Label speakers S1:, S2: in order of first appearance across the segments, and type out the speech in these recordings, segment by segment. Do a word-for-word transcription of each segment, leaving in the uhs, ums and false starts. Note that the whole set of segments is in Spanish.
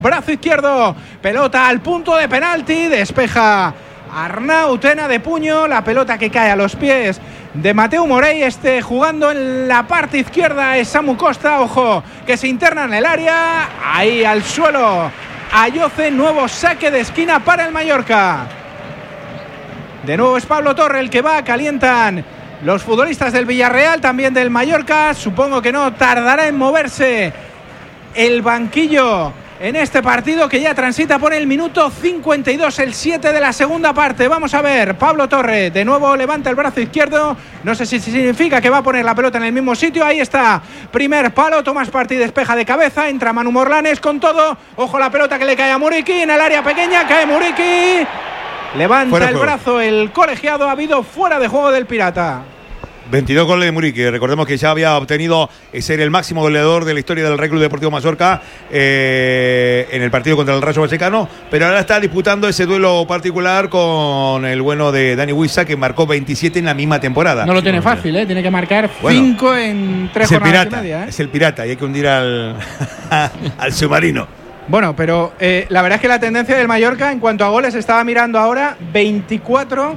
S1: Brazo izquierdo, pelota al punto de penalti, despeja Arnau Tena de puño, la pelota que cae a los pies de Mateu Morey. Este jugando en la parte izquierda es Samu Costa, ojo, que se interna en el área, ahí al suelo Ayoce, nuevo saque de esquina para el Mallorca. De nuevo es Pablo Torre el que va, calientan los futbolistas del Villarreal, también del Mallorca, supongo que no tardará en moverse el banquillo en este partido que ya transita por el minuto cincuenta y dos, el siete de la segunda parte. Vamos a ver, Pablo Torre de nuevo levanta el brazo izquierdo, no sé si significa que va a poner la pelota en el mismo sitio. Ahí está, primer palo, Tomás Partey despeja de cabeza, entra Manu Morlanes con todo, ojo la pelota que le cae a Muriqui en el área pequeña, cae Muriqui, levanta el brazo el colegiado, ha habido fuera de juego del Pirata.
S2: veintidós goles de Muriqui, recordemos que ya había obtenido ser el máximo goleador de la historia del Real Club Deportivo Mallorca eh, en el partido contra el Rayo Vallecano, pero ahora está disputando ese duelo particular con el bueno de Dani Huiza, que marcó veintisiete en la misma temporada.
S1: No lo tiene fácil, ¿eh? Tiene que marcar cinco bueno, en tres jornadas y media. ¿eh?
S2: Es el Pirata y hay que hundir al, al submarino.
S1: Bueno, pero eh, la verdad es que la tendencia del Mallorca en cuanto a goles, estaba mirando ahora, veinticuatro.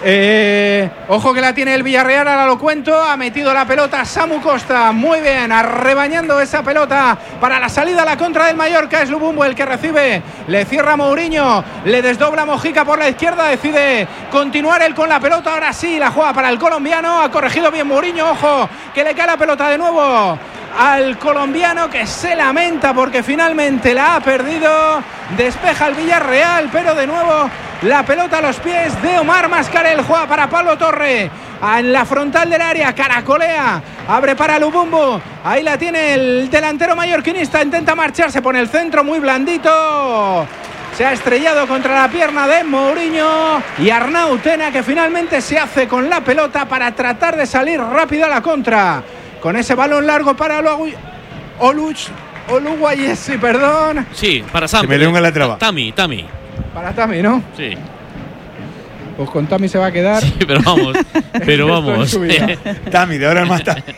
S1: Eh, ojo que la tiene el Villarreal, ahora lo cuento, ha metido la pelota Samu Costa, muy bien, arrebañando esa pelota para la salida a la contra del Mallorca. Es Lubumbo el que recibe, le cierra Mourinho, le desdobla Mojica por la izquierda, decide continuar él con la pelota, ahora sí, la juega para el colombiano, ha corregido bien Mourinho, ojo, que le cae la pelota de nuevo al colombiano, que se lamenta porque finalmente la ha perdido, despeja el Villarreal, pero de nuevo la pelota a los pies de Omar Mascarell, juega para Pablo Torre, en la frontal del área, caracolea, abre para Lubumbo, ahí la tiene el delantero mallorquinista, intenta marcharse, pone el centro muy blandito, se ha estrellado contra la pierna de Mourinho, y Arnau Tena, que finalmente se hace con la pelota para tratar de salir rápido a la contra, con ese balón largo para Oluch, Oluwayesi, perdón.
S3: Sí, para Sam.
S2: Se me leonga la traba.
S3: Tami, Tami.
S1: Para Tami, ¿no?
S3: Sí.
S1: Pues con Tami se va a quedar.
S3: Sí, pero vamos, pero vamos.
S2: Tami, de ahora en más Tami.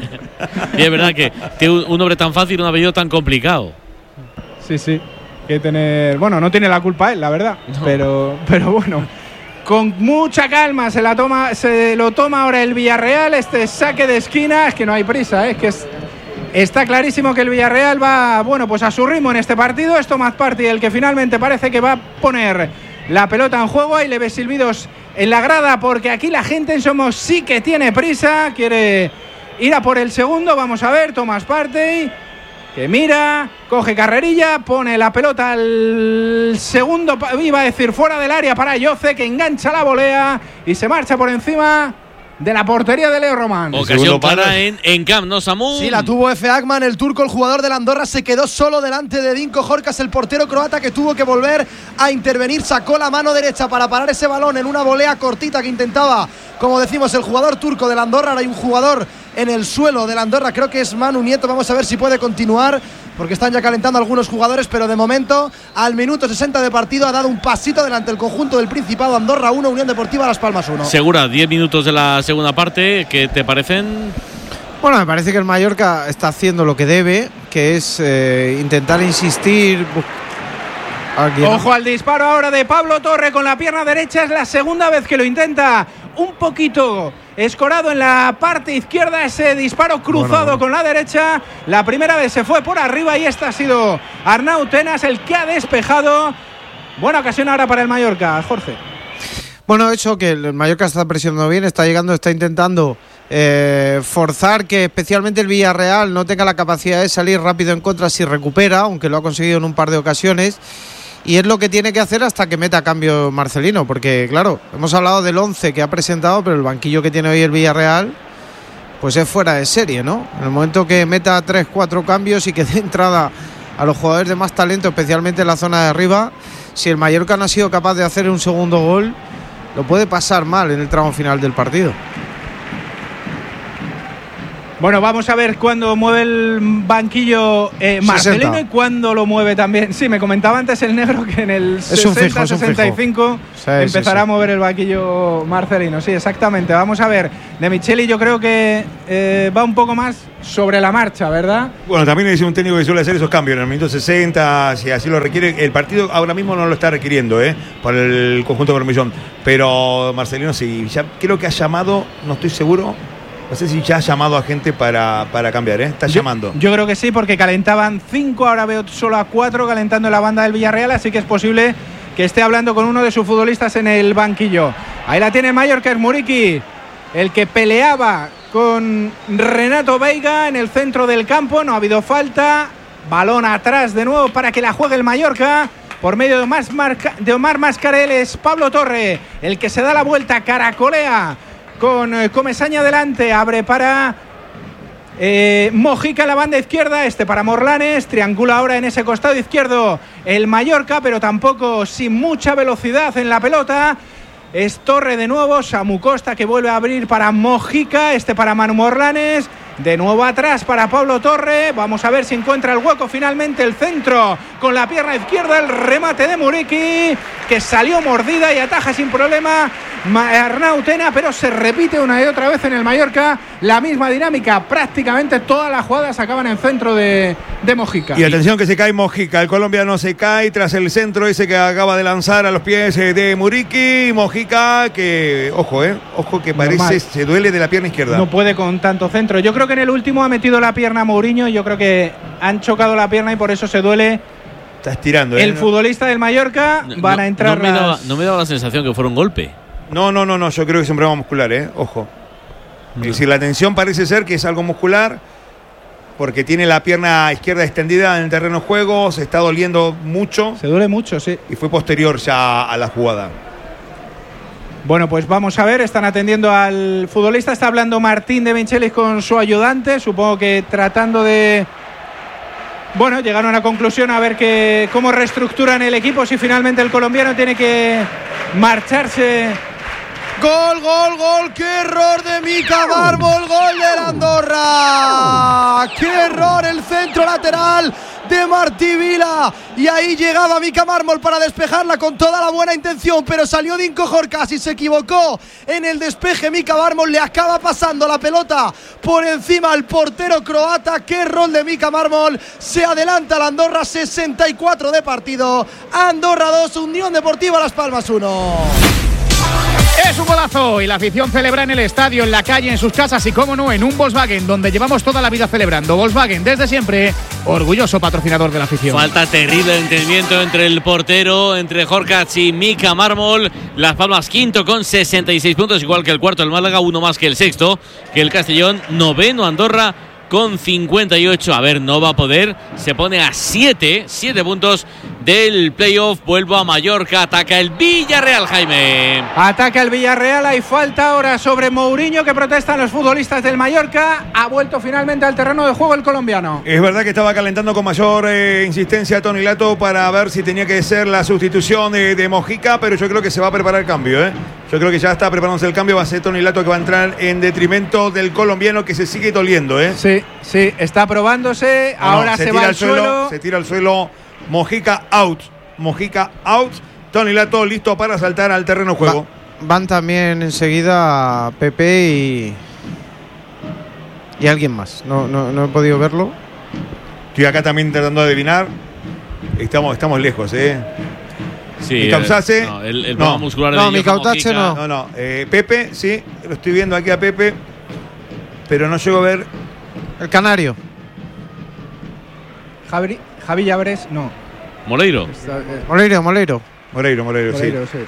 S3: Y es verdad que tiene un nombre tan fácil, un apellido tan complicado.
S1: Sí, sí. Que tener. Bueno, no tiene la culpa él, la verdad. No. Pero, pero bueno. Con mucha calma se la toma, se lo toma ahora el Villarreal. Este saque de esquina, es que no hay prisa, ¿eh? Es que es, está clarísimo que el Villarreal va, bueno, pues a su ritmo en este partido. Es Tomás Partey el que finalmente parece que va a poner la pelota en juego. Ahí le ve silbidos en la grada porque aquí la gente en Somos sí que tiene prisa, quiere ir a por el segundo. Vamos a ver, Tomás Partey, que mira, coge carrerilla, pone la pelota al segundo, iba a decir fuera del área para Ayoce, que engancha la volea y se marcha por encima de la portería de Leo Román.
S3: Ocasión clara en, en Camp, ¿no, Samu?
S4: Sí, la tuvo Efe Akman, el turco, el jugador del Andorra, se quedó solo delante de Dinko Jorkas, el portero croata, que tuvo que volver a intervenir, sacó la mano derecha para parar ese balón en una volea cortita que intentaba, como decimos, el jugador turco del Andorra. Ahora hay un jugador en el suelo del Andorra, creo que es Manu Nieto, vamos a ver si puede continuar, porque están ya calentando algunos jugadores, pero de momento, al minuto sesenta de partido, ha dado un pasito delante el conjunto del Principado. Andorra uno, Unión Deportiva Las Palmas uno.
S3: Segura, diez minutos de la segunda parte, ¿qué te parecen?
S5: Bueno, me parece que el Mallorca está haciendo lo que debe, que es eh, intentar insistir.
S1: Aquí, ¿no? Ojo al disparo ahora de Pablo Torre con la pierna derecha, es la segunda vez que lo intenta, un poquito escorado en la parte izquierda, ese disparo cruzado, bueno, bueno. con la derecha. La primera vez se fue por arriba y esta ha sido Arnau Tenas el que ha despejado. Buena ocasión ahora para el Mallorca, Jorge.
S5: Bueno, eso, que el Mallorca está presionando bien, está llegando, está intentando eh, forzar que especialmente el Villarreal no tenga la capacidad de salir rápido en contra si recupera, aunque lo ha conseguido en un par de ocasiones. Y es lo que tiene que hacer hasta que meta cambio Marcelino, porque claro, hemos hablado del once que ha presentado, pero el banquillo que tiene hoy el Villarreal pues es fuera de serie, ¿no? En el momento que meta tres, cuatro cambios y que dé entrada a los jugadores de más talento, especialmente en la zona de arriba, si el Mallorca no ha sido capaz de hacer un segundo gol, lo puede pasar mal en el tramo final del partido.
S1: Bueno, vamos a ver cuándo mueve el banquillo eh, Marcelino
S5: sesenta.
S1: y cuándo lo mueve también. Sí, me comentaba antes el negro que en el sesenta sesenta y cinco
S5: Sí,
S1: empezará
S5: sí, sí.
S1: a mover el banquillo Marcelino. Sí, exactamente. Vamos a ver. De Micheli yo creo que eh, va un poco más sobre la marcha, ¿verdad?
S2: Bueno, también es un técnico que suele hacer esos cambios en el minuto sesenta, si así lo requiere. El partido ahora mismo no lo está requiriendo, ¿eh? Por el conjunto de Bermellón. Pero Marcelino sí, ya creo que ha llamado, no estoy seguro. No sé si ya ha llamado a gente para, para cambiar, ¿eh? Está
S1: Yo-
S2: llamando.
S1: Yo creo que sí, porque calentaban cinco, ahora veo solo a cuatro calentando en la banda del Villarreal, así que es posible que esté hablando con uno de sus futbolistas en el banquillo. Ahí la tiene Mallorca, es Muriqui, el que peleaba con Renato Veiga en el centro del campo, no ha habido falta, balón atrás de nuevo para que la juegue el Mallorca. Por medio de Omar, Marca- de Omar Mascarel es Pablo Torre, el que se da la vuelta, caracolea con eh, Comesaña delante, abre para eh, Mojica en la banda izquierda, este para Morlanes, triangula ahora en ese costado izquierdo el Mallorca, pero tampoco sin mucha velocidad en la pelota. Es Torre de nuevo, Samu Costa que vuelve a abrir para Mojica, este para Manu Morlanes, de nuevo atrás para Pablo Torre. Vamos a ver si encuentra el hueco finalmente, el centro con la pierna izquierda, el remate de Muriqui, que salió mordida y ataja sin problema Arnau Tena, pero se repite una y otra vez en el Mallorca la misma dinámica, prácticamente todas las jugadas acaban en centro de, de Mojica.
S2: Y atención que se cae Mojica, el colombiano se cae tras el centro ese que acaba de lanzar a los pies eh, de Muriqui. Mojica que, ojo, eh, ojo que parece,
S1: Normal.
S2: se duele de la pierna izquierda.
S1: No puede con tanto centro. Yo creo que en el último ha metido la pierna Mourinho. Yo creo que han chocado la pierna y por eso se duele
S2: Está estirando.
S1: el
S2: ¿eh?
S1: futbolista del Mallorca.
S3: No,
S1: Van a entrar
S3: no me, daba,
S1: las...
S3: no me daba la sensación que fuera un golpe.
S2: No, no, no, no, yo creo que es un problema muscular, eh, ojo. Es decir, la tensión parece ser que es algo muscular, porque tiene la pierna izquierda extendida en el terreno de juego, se está doliendo mucho
S1: Se duele mucho, sí.
S2: y fue posterior ya a la jugada.
S1: Bueno, pues vamos a ver, están atendiendo al futbolista, está hablando Martín de Michelis con su ayudante, supongo que tratando de, bueno, llegar a una conclusión, a ver que, cómo reestructuran el equipo, si finalmente el colombiano tiene que marcharse.
S4: Gol, gol, gol, qué error de Mika Mármol, gol de Andorra. Qué error el centro lateral de Martí Vila. Y ahí llegaba Mika Mármol para despejarla con toda la buena intención, pero salió Dinko Jorcas y se equivocó en el despeje. Mika Mármol le acaba pasando la pelota por encima al portero croata. Qué error de Mika Mármol. Se adelanta la Andorra, sesenta y cuatro de partido. Andorra dos, Unión Deportiva Las Palmas uno.
S6: Es un golazo y la afición celebra en el estadio, en la calle, en sus casas y, cómo no, en un Volkswagen, donde llevamos toda la vida celebrando. Volkswagen, desde siempre, orgulloso patrocinador de la afición.
S3: Falta terrible de entendimiento entre el portero, entre Jorkac y Mika Mármol. Las Palmas quinto con sesenta y seis puntos, igual que el cuarto el Málaga, uno más que el sexto, que el Castellón. Noveno Andorra con cincuenta y ocho. A ver, no va a poder. Se pone a siete, siete puntos del playoff. Vuelvo a Mallorca. Ataca el Villarreal, Jaime.
S1: Ataca el Villarreal, hay falta ahora sobre Mourinho, que protestan los futbolistas del Mallorca. Ha vuelto finalmente al terreno de juego el colombiano.
S2: Es verdad que estaba calentando con mayor eh, insistencia Tony Lato para ver si tenía que ser la sustitución de, de Mojica, pero yo creo que se va a preparar el cambio, ¿eh? Yo creo que ya está preparándose el cambio. Va a ser Tony Lato que va a entrar en detrimento del colombiano, que se sigue doliendo, ¿eh?
S1: Sí, sí, está probándose.
S2: No, no,
S1: ahora se,
S2: tira
S1: va al
S2: al suelo,
S1: suelo.
S2: Se tira al suelo. Mojica out. Mojica out. Tony Lato listo para saltar al terreno de juego.
S5: Va- van también enseguida Pepe y. Y alguien más. No, no, no he podido verlo.
S2: Estoy acá también tratando de adivinar. Estamos, estamos lejos, ¿eh?
S3: Sí,
S2: Mi Cautace,
S3: eh, no, el, el
S2: no.
S3: problema muscular de
S5: No, mi
S3: Johan
S5: Cautace
S3: Mojica.
S5: no.
S2: No, no. Eh, Pepe, sí. Lo estoy viendo aquí a Pepe. Pero no llego a ver.
S5: El canario.
S1: Javi, Javi Llabres, no.
S3: Moleiro.
S1: Está, eh,
S5: Moleiro, Moleiro.
S2: Moreiro, Moreiro,
S1: Moreiro,
S2: sí.
S1: sí.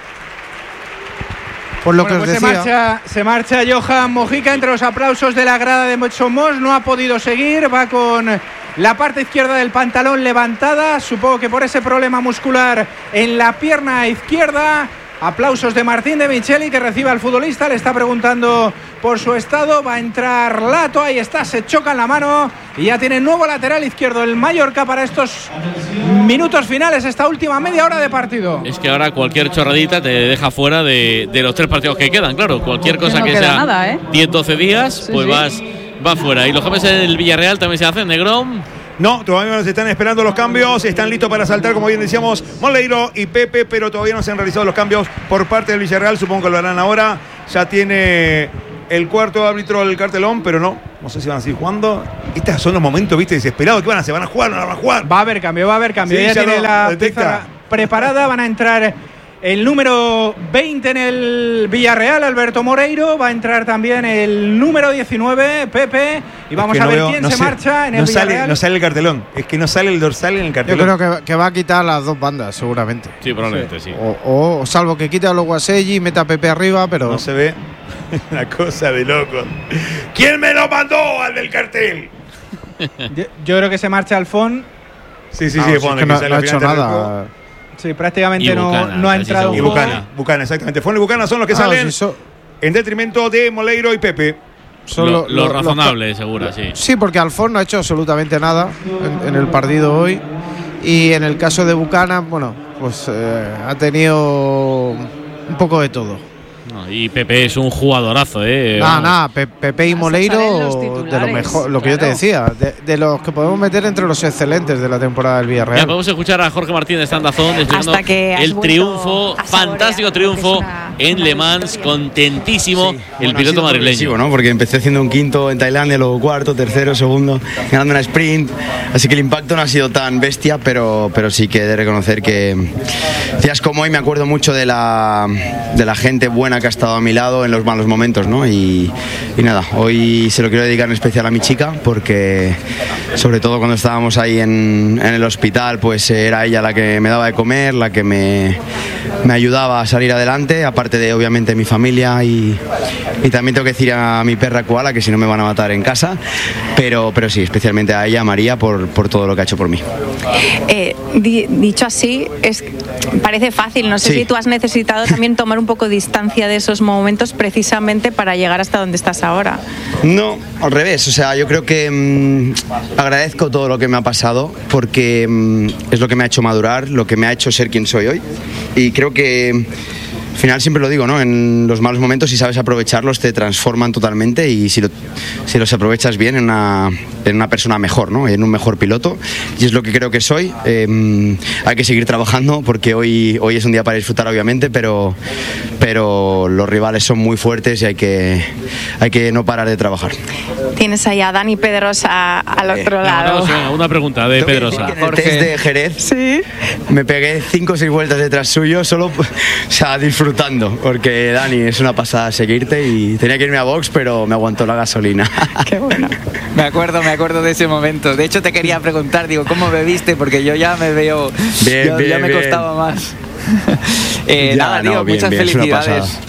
S5: Por lo
S1: Bueno,
S5: que
S1: pues
S5: os
S1: se
S5: decía.
S1: marcha, se marcha Johan Mojica entre los aplausos de la grada de Somos. No ha podido seguir, va con la parte izquierda del pantalón levantada, supongo que por ese problema muscular en la pierna izquierda. Aplausos de Martín de Micheli, que recibe al futbolista, le está preguntando por su estado. Va a entrar Lato, ahí está, se choca en la mano y ya tiene nuevo lateral izquierdo el Mallorca para estos minutos finales, esta última media hora de partido.
S3: Es que ahora cualquier chorradita te deja fuera de, de los tres partidos que quedan, claro. Cualquier cosa
S7: no
S3: que
S7: queda
S3: sea
S7: nada, ¿eh?
S3: diez doce días,
S7: Sí,
S3: pues
S7: sí.
S3: vas va fuera. ¿Y los cambios del Villarreal también se hacen, Negrón?
S2: No, todavía nos están esperando los cambios. Están listos para saltar, como bien decíamos, Moleiro y Pepe, pero todavía no se han realizado los cambios por parte del Villarreal. Supongo que lo harán ahora. Ya tiene el cuarto árbitro del cartelón, pero no. No sé si van a seguir jugando. Estos son los momentos, viste, desesperados. ¿Qué van a hacer? ¿Van a jugar? ¿No van a jugar?
S1: Va a haber cambio, va a haber cambio.
S2: Sí,
S1: ya,
S2: ya
S1: tiene
S2: lo
S1: la
S2: detecta.
S1: pieza preparada. Van a entrar el número veinte en el Villarreal, Alberto Moreiro. Va a entrar también el número diecinueve, Pepe. Y vamos
S2: Es que
S1: a
S2: no
S1: ver
S2: veo,
S1: quién
S2: no
S1: se
S2: sé,
S1: marcha en
S2: no
S1: el
S2: sale,
S1: Villarreal.
S2: no sale el cartelón. Es que no sale el dorsal en el
S5: Yo
S2: cartelón.
S5: creo que, que va a quitar las dos bandas, seguramente.
S3: Sí, probablemente sí.
S5: O, o salvo que quite a los Guaselli y meta a Pepe arriba, pero.
S2: No se ve. Una cosa de loco. ¿Quién me lo mandó al del cartel?
S1: Yo, yo creo que se marcha Alfón.
S2: Sí, sí,
S5: Ah,
S2: sí.
S5: o sea,
S2: Juan,
S5: que
S2: que
S5: no,
S2: sale
S5: no ha
S2: al
S5: hecho
S2: final del
S5: nada.
S2: juego.
S1: Sí, prácticamente
S3: Y
S1: no,
S3: Buchanan,
S1: no ha
S3: casi
S1: entrado.
S2: Y
S3: seguro.
S2: Bucana, Bucana, exactamente. Fon y Bucana son los que
S5: Ah,
S2: salen
S5: sí, so-
S2: en detrimento de Moleiro y Pepe.
S5: son
S3: Lo,
S5: lo-
S3: lo
S5: lo- los
S3: razonable, seguro, sí.
S5: Sí, porque Alfón no ha hecho absolutamente nada en, en el partido hoy. Y en el caso de Buchanan, bueno, pues eh, ha tenido un poco de todo.
S3: No, y Pepe es un jugadorazo, ¿eh?
S5: Nada,
S3: Vamos.
S5: nada, Pe- Pepe y
S7: Hasta
S5: Moleiro,
S7: salen los
S5: de lo
S7: titulares,
S5: mejor, lo que yo te
S7: claro.
S5: decía, de, de los que podemos meter entre los excelentes de la temporada del
S3: Ya
S5: Villarreal.
S3: podemos escuchar a Jorge Martínez Standazón explicando
S7: Hasta que has
S3: el
S7: vuelto
S3: triunfo,
S7: a saborear
S3: fantástico
S7: lo que
S3: triunfo
S7: es una-
S3: en
S7: una
S3: Le Mans,
S7: victoria.
S3: contentísimo
S8: Sí,
S3: el
S8: bueno, ha
S3: piloto
S8: sido
S3: madrileño.
S8: progresivo, ¿no? Porque empecé haciendo un quinto en Tailandia, luego cuarto, tercero, segundo, ganando una sprint. Así que el impacto no ha sido tan bestia, pero, pero sí que he de reconocer que días como hoy me acuerdo mucho de la, de la gente buena que ha estado a mi lado en los malos momentos, ¿no? Y, y nada, hoy se lo quiero dedicar en especial a mi chica, porque sobre todo cuando estábamos ahí en, en el hospital, pues era ella la que me daba de comer, la que me, me ayudaba a salir adelante, aparte de obviamente mi familia, y, y también tengo que decir a mi perra Koala, que si no me van a matar en casa, pero, pero sí, especialmente a ella, María, por, por todo lo que ha hecho por mí.
S7: Eh, di- dicho así, es, parece fácil. No sé
S8: Sí.
S7: si tú has necesitado también tomar un poco de distancia de esos momentos precisamente para llegar hasta donde estás ahora.
S8: No, al revés, o sea, yo creo que mmm, agradezco todo lo que me ha pasado, porque mmm, es lo que me ha hecho madurar, lo que me ha hecho ser quien soy hoy, y creo que al final siempre lo digo, ¿no? En los malos momentos, si sabes aprovecharlos, te transforman totalmente, y si, lo- si los aprovechas bien, en una, en una persona mejor, ¿no? En un mejor piloto, y es lo que creo que soy. Eh, hay que seguir trabajando, porque hoy, hoy es un día para disfrutar, obviamente, pero, pero los rivales son muy fuertes y hay que, hay que no parar de trabajar.
S7: Tienes ahí a Dani Pedrosa al otro
S3: Le
S7: lado.
S3: mandamos, venga, una pregunta de
S8: Tengo que
S3: Pedrosa.
S8: decir que en el test de Jerez
S7: Sí.
S8: me pegué cinco o seis vueltas detrás suyo, solo, o sea, disfrutando, porque Dani, es una pasada seguirte, y tenía que irme a box, pero me aguantó la gasolina.
S7: Qué bueno.
S9: Me acuerdo, me acuerdo de ese momento. De hecho, te quería preguntar, digo, ¿cómo me viste? Porque yo ya me veo,
S8: Bien,
S9: ya,
S8: bien,
S9: ya me
S8: bien.
S9: costaba más. Eh,
S8: Ya,
S9: nada,
S8: no,
S9: tío,
S8: bien,
S9: muchas
S8: bien, es una
S9: felicidades.
S8: pasada.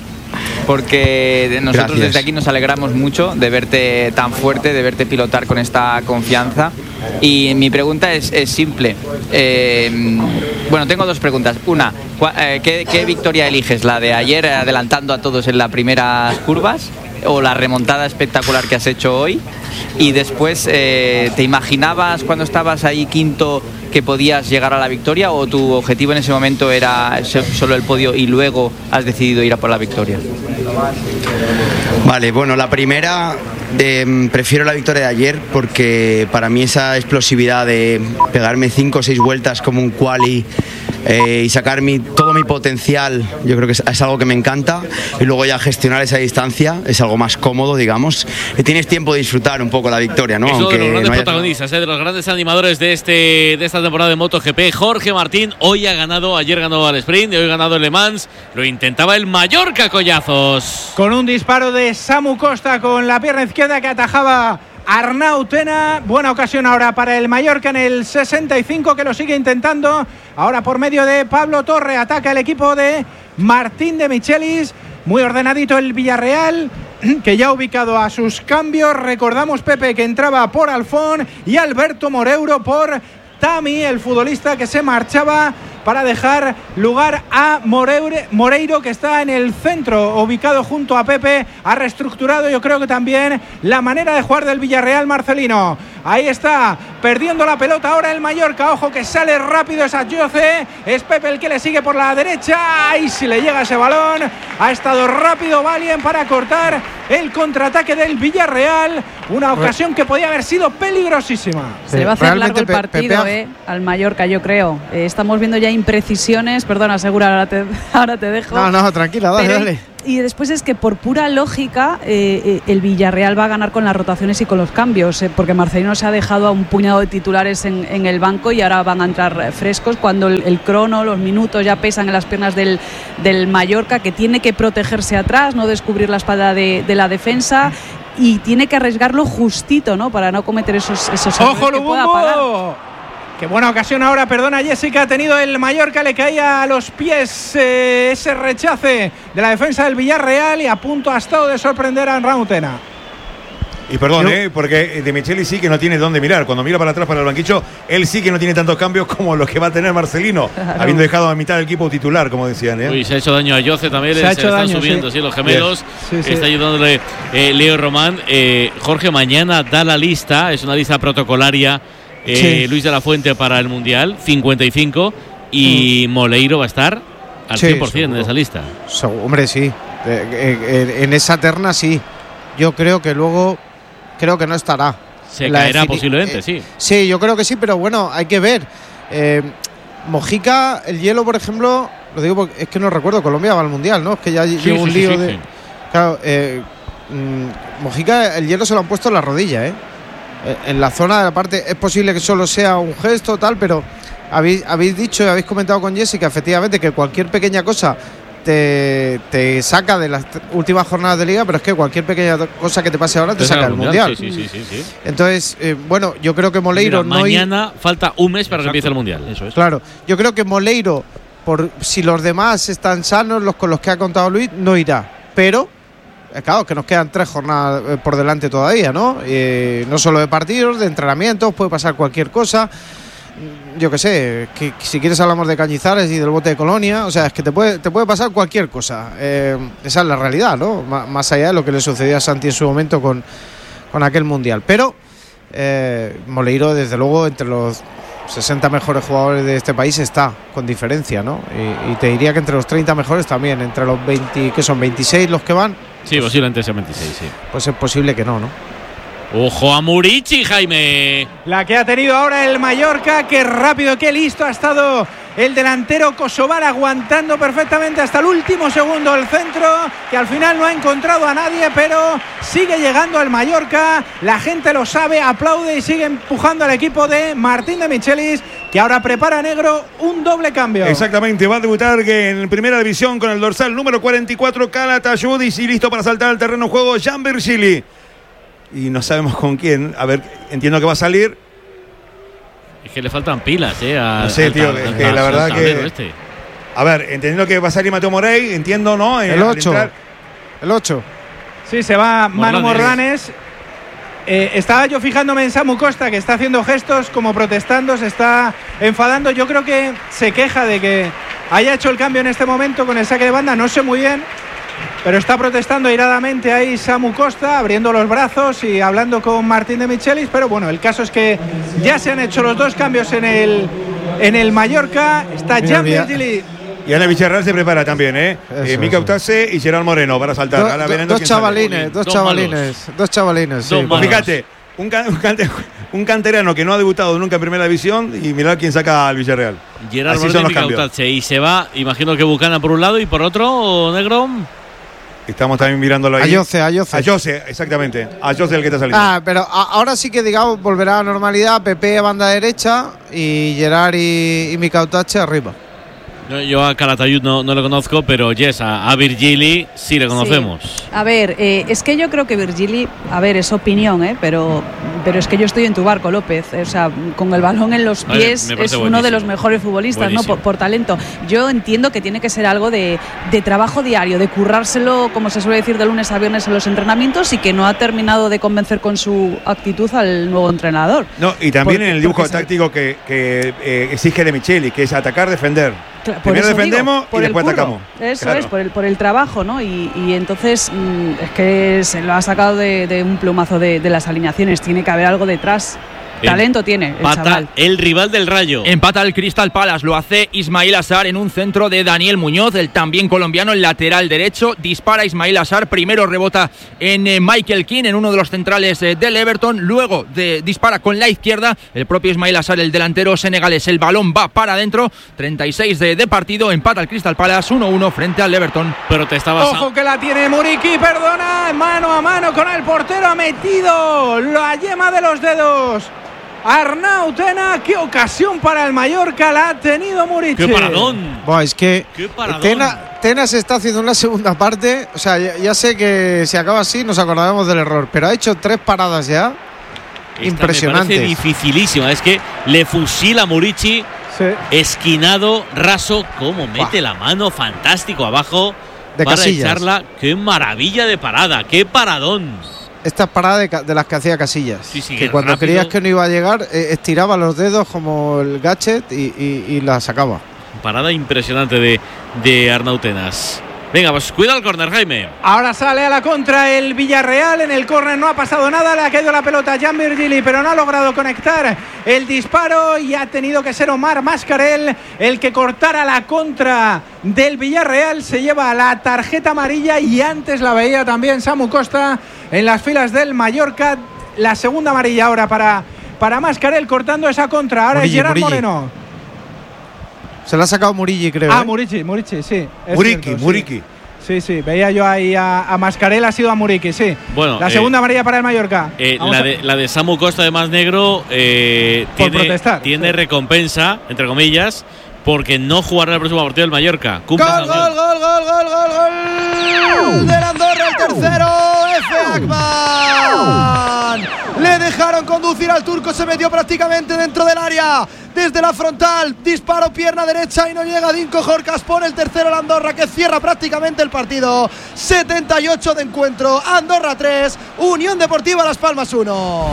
S9: Porque nosotros
S8: Gracias.
S9: desde aquí nos alegramos mucho de verte tan fuerte, de verte pilotar con esta confianza. Y mi pregunta es, es simple. Eh, bueno, tengo dos preguntas. Una, cua- eh, ¿qué, qué victoria eliges? ¿La de ayer adelantando a todos en las primeras curvas? ¿O la remontada espectacular que has hecho hoy? Y después, eh, ¿te imaginabas cuando estabas ahí quinto que podías llegar a la victoria, o tu objetivo en ese momento era so- solo el podio y luego has decidido ir a por la victoria?
S8: Vale, bueno, la primera, eh, prefiero la victoria de ayer, porque para mí esa explosividad de pegarme cinco o seis vueltas como un quali, eh, y sacar mi, todo mi potencial, yo creo que es, es algo que me encanta, y luego ya gestionar esa distancia es algo más cómodo, digamos, y tienes tiempo de disfrutar un poco la victoria, ¿no?
S3: Es uno de los
S8: Aunque
S3: grandes
S8: no haya-
S3: protagonistas, eh, de los grandes animadores de este de esta temporada de MotoGP. Jorge Martín hoy ha ganado, ayer ganó al sprint y hoy ha ganado el Le Mans. Lo intentaba el Mallorca, Collazos.
S1: Con un disparo de Samu Costa con la pierna izquierda que atajaba Arnau Tena. Buena ocasión ahora para el Mallorca en el sesenta y cinco, que lo sigue intentando. Ahora por medio de Pablo Torre ataca el equipo de Martín de Michelis. Muy ordenadito el Villarreal, que ya ha ubicado a sus cambios. Recordamos, Pepe, que entraba por Alfón y Alberto Moreiro por Tami, el futbolista que se marchaba para dejar lugar a Moreire, Moreiro, que está en el centro, ubicado junto a Pepe. Ha reestructurado, yo creo que también, la manera de jugar del Villarreal, Marcelino. Ahí está perdiendo la pelota ahora el Mallorca. Ojo que sale rápido esa Ayoce. Es Pepe el que le sigue por la derecha. Y si le llega ese balón, ha estado rápido Valien para cortar el contraataque del Villarreal. Una ocasión que podía haber sido peligrosísima.
S10: Se le va a hacer largo el partido eh, al Mallorca, yo creo. Eh, estamos viendo ya imprecisiones. Perdona, Segura, ahora te, ahora te dejo.
S5: No, no, tranquila, dale,
S10: Pero,
S5: dale.
S10: Y después es que por pura lógica eh, eh, el Villarreal va a ganar con las rotaciones y con los cambios, eh, porque Marcelino se ha dejado a un puñado de titulares en, en el banco y ahora van a entrar frescos cuando el, el crono, los minutos ya pesan en las piernas del, del Mallorca, que tiene que protegerse atrás, no descubrir la espalda de, de la defensa. Y tiene que arriesgarlo justito, ¿no? Para no cometer esos, esos errores
S1: ¡ojo,
S10: que pueda pagar.
S1: Qué buena ocasión ahora, perdona Jessica, ha tenido el Mallorca, le caía a los pies eh, ese rechace de la defensa del Villarreal y a punto ha estado de sorprender a Rautena.
S2: Y perdón, eh, porque De Micheli sí que no tiene dónde mirar. Cuando mira para atrás para el banquillo, él sí que no tiene tantos cambios como los que va a tener Marcelino, claro, habiendo dejado a mitad del equipo titular, como decían. ¿eh?
S3: Uy, se ha hecho daño a Ayoce también, se,
S1: se,
S3: ha
S1: hecho
S3: se
S1: daño,
S3: están subiendo, sí,
S1: sí
S3: los gemelos.
S1: Sí, sí.
S3: Está ayudándole eh, Leo Román. Eh, Jorge, mañana da la lista, es una lista protocolaria. Eh, sí. Luis de la Fuente para el Mundial, cincuenta y cinco, y mm. Moleiro va a estar al sí, cien por ciento en esa lista.
S5: So, hombre, sí. Eh, eh, en esa terna sí. Yo creo que luego, creo que no estará.
S3: Se caerá posiblemente, eh, sí.
S5: Sí, yo creo que sí, pero bueno, hay que ver. Eh, Mojica, el hielo, por ejemplo, lo digo porque es que no recuerdo, Colombia va al Mundial, ¿no? Es que ya sí, llevo sí, un lío sí, de... Sí. Claro, eh, mmm, Mojica, el hielo se lo han puesto en la rodilla, ¿eh? En la zona de la parte, es posible que solo sea un gesto tal, pero habéis, habéis dicho y habéis comentado con Jessica efectivamente que cualquier pequeña cosa te, te saca de las últimas jornadas de liga, pero es que cualquier pequeña cosa que te pase ahora te, te saca del mundial.
S3: Sí, sí, sí, sí.
S5: Entonces, eh, bueno, yo creo que Moleiro
S3: Mira,
S5: no
S3: mañana ir... falta un mes para Exacto. que empiece el mundial. Eso es.
S5: Claro, yo creo que Moleiro, por si los demás están sanos, los con los que ha contado Luis, no irá, pero claro, que nos quedan tres jornadas por delante todavía, ¿no? Eh, no solo de partidos, de entrenamientos, puede pasar cualquier cosa. Yo qué sé, que, que si quieres hablamos de Cañizares y del bote de Colonia, o sea, es que te puede, te puede pasar cualquier cosa. Eh, esa es la realidad, ¿no? M- más allá de lo que le sucedió a Santi en su momento con, con aquel Mundial. Pero eh, Moleiro, desde luego, entre los sesenta mejores jugadores de este país está, con diferencia, ¿no? Y, y te diría que entre los treinta mejores también, entre los veinte, que son veintiséis los que van.
S3: Sí, pues, posiblemente sean veintiséis, sí.
S5: Pues es posible que no, ¿no?
S3: Ojo a Murici, Jaime.
S1: La que ha tenido ahora el Mallorca, qué rápido, qué listo ha estado el delantero kosovar, aguantando perfectamente hasta el último segundo el centro, que al final no ha encontrado a nadie, pero sigue llegando al Mallorca. La gente lo sabe, aplaude y sigue empujando al equipo de Martín de Michelis, que ahora prepara negro un doble cambio.
S2: Exactamente, va a debutar en primera división con el dorsal número cuarenta y cuatro, Calatayudis, y listo para saltar al terreno de juego Jan Virgili. Y no sabemos con quién. A ver, entiendo que va a salir.
S3: Es que le faltan pilas, ¿eh? A,
S2: no sé,
S3: al,
S2: tío,
S3: al,
S2: es que
S3: al,
S2: la verdad
S3: al
S2: que...
S3: Este.
S2: A ver, entendiendo que va a salir Mateo Morey, entiendo, ¿no?
S5: El ocho. El ocho.
S1: Sí, se va Manu Morlanes. Eh, estaba yo fijándome en Samu Costa, que está haciendo gestos como protestando, se está enfadando. Yo creo que se queja de que haya hecho el cambio en este momento con el saque de banda. No sé muy bien, pero está protestando airadamente ahí Samu Costa, abriendo los brazos y hablando con Martín de Michelis. Pero bueno, el caso es que ya se han hecho los dos cambios en el, en el Mallorca. Está Jan Virgili.
S2: Y Ana Villarreal se prepara también, ¿eh? eh Mica Utase y Gerard Moreno para saltar.
S5: Do,
S2: Ahora
S5: do, dos, chavalines, dos, dos chavalines, dos chavalines,
S3: dos
S5: sí.
S2: Pues fíjate, un, can, un, can, un canterano que no ha debutado nunca en primera división y mirad quién saca al Villarreal.
S3: Gerard Así Moreno y Mica Utase. Y se va, imagino que Bucana por un lado y por otro, Negro.
S2: Estamos también mirándolo ahí.
S5: Ayoce, Ayoce.
S2: Ayoce, exactamente. Ayoce el que está saliendo.
S5: Ah, pero a, ahora sí que, digamos, volverá a la normalidad. Pepe a banda derecha y Gerard y, y Mica Utase arriba.
S3: Yo, yo a Calatayud no, no lo conozco, pero yes, a, a Virgili sí le conocemos.
S10: Sí. A ver, eh, es que yo creo que Virgili, a ver, es opinión, ¿eh? pero, pero es que yo estoy en tu barco, López. O sea, con el balón en los pies es uno de los mejores futbolistas, ¿no? Por, por talento. Yo entiendo que tiene que ser algo de, de trabajo diario, de currárselo, como se suele decir, de lunes a viernes en los entrenamientos, y que no ha terminado de convencer con su actitud al nuevo entrenador.
S2: No, y también
S10: por,
S2: en el dibujo táctico que, que eh, exige de Micheli, que es atacar, defender.
S10: Claro,
S2: primero defendemos
S10: digo,
S2: y después
S10: curro.
S2: atacamos.
S10: Eso
S2: claro.
S10: es, por el, por el trabajo, ¿no? Y, y entonces mmm, es que se lo ha sacado de, de un plumazo de, de las alineaciones. Tiene que haber algo detrás. Talento tiene el
S3: Empata
S10: chaval.
S3: el rival del Rayo.
S11: Empata el Crystal Palace, lo hace Ismail Assar en un centro de Daniel Muñoz, el también colombiano, el lateral derecho. Dispara Ismail Assar, primero rebota en eh, Michael Keane, en uno de los centrales eh, del Everton, luego de, dispara con la izquierda el propio Ismail Assar, el delantero senegalés. El balón va para adentro, treinta y seis de, de partido, empata el Crystal Palace uno uno frente al Everton.
S3: Protestaba.
S1: Ojo que la tiene Muriqui, perdona, mano a mano con el portero, ha metido la yema de los dedos. Arnau Tena, qué ocasión para el Mallorca la ha tenido Muriqui.
S3: ¡Qué paradón!
S5: Buah, es que
S3: ¡Qué paradón!
S5: Tena, Tena se está haciendo una segunda parte. O sea, ya, ya sé que si acaba así nos acordaremos del error, pero ha hecho tres paradas ya.
S3: Esta
S5: impresionantes.
S3: Me parece dificilísima. Es que le fusila Muriqui,
S1: Sí.
S3: esquinado, raso, cómo mete la mano, fantástico abajo
S5: De
S3: para
S5: Casillas.
S3: echarla. ¡Qué maravilla de parada! ¡Qué paradón!
S5: Estas paradas de, ca- de las que hacía Casillas.
S3: Sí, sí,
S5: que cuando
S3: rápido.
S5: creías que no iba a llegar, eh, estiraba los dedos como el gadget y, y, y la sacaba.
S3: Parada impresionante de, de Arnau Tenas. Venga, pues cuida el córner, Jaime.
S1: Ahora sale a la contra el Villarreal. En el córner no ha pasado nada. Le ha caído la pelota a Jan Virgili, pero no ha logrado conectar el disparo. Y ha tenido que ser Omar Mascarell el que cortara la contra del Villarreal. Se lleva la tarjeta amarilla. Y antes la veía también Samu Costa en las filas del Mallorca. La segunda amarilla ahora para, para Mascarell cortando esa contra. Ahora
S5: Murilli,
S1: es Gerard
S5: Murilli.
S1: Moreno.
S5: Se la ha sacado Murilli, creo.
S1: Ah,
S5: ¿eh?
S1: Muriqui, Muriqui, sí. es
S2: Muriqui,
S1: cierto, sí.
S2: Muriqui.
S1: Sí, sí, veía yo ahí a, a Mascarell, ha sido a Muriqui, sí.
S3: Bueno,
S1: la
S3: eh,
S1: segunda amarilla para el Mallorca.
S3: Eh,
S1: Vamos
S3: la,
S1: a-
S3: de, la de Samu Costa de Más Negro eh,
S1: Por
S3: tiene,
S1: protestar,
S3: tiene
S1: sí.
S3: recompensa, entre comillas, porque no jugará el próximo partido del Mallorca. Cumple
S4: Gol,
S3: sanción.
S4: gol, gol, gol, gol, gol, gol del Andorra, el tercero, Efe Akman. Le dejaron conducir al turco, se metió prácticamente dentro del área, desde la frontal, disparo pierna derecha y no llega. Dinko Jorkas pone el tercero, el Andorra, que cierra prácticamente el partido. setenta y ocho de encuentro, Andorra tres, Unión Deportiva Las Palmas uno.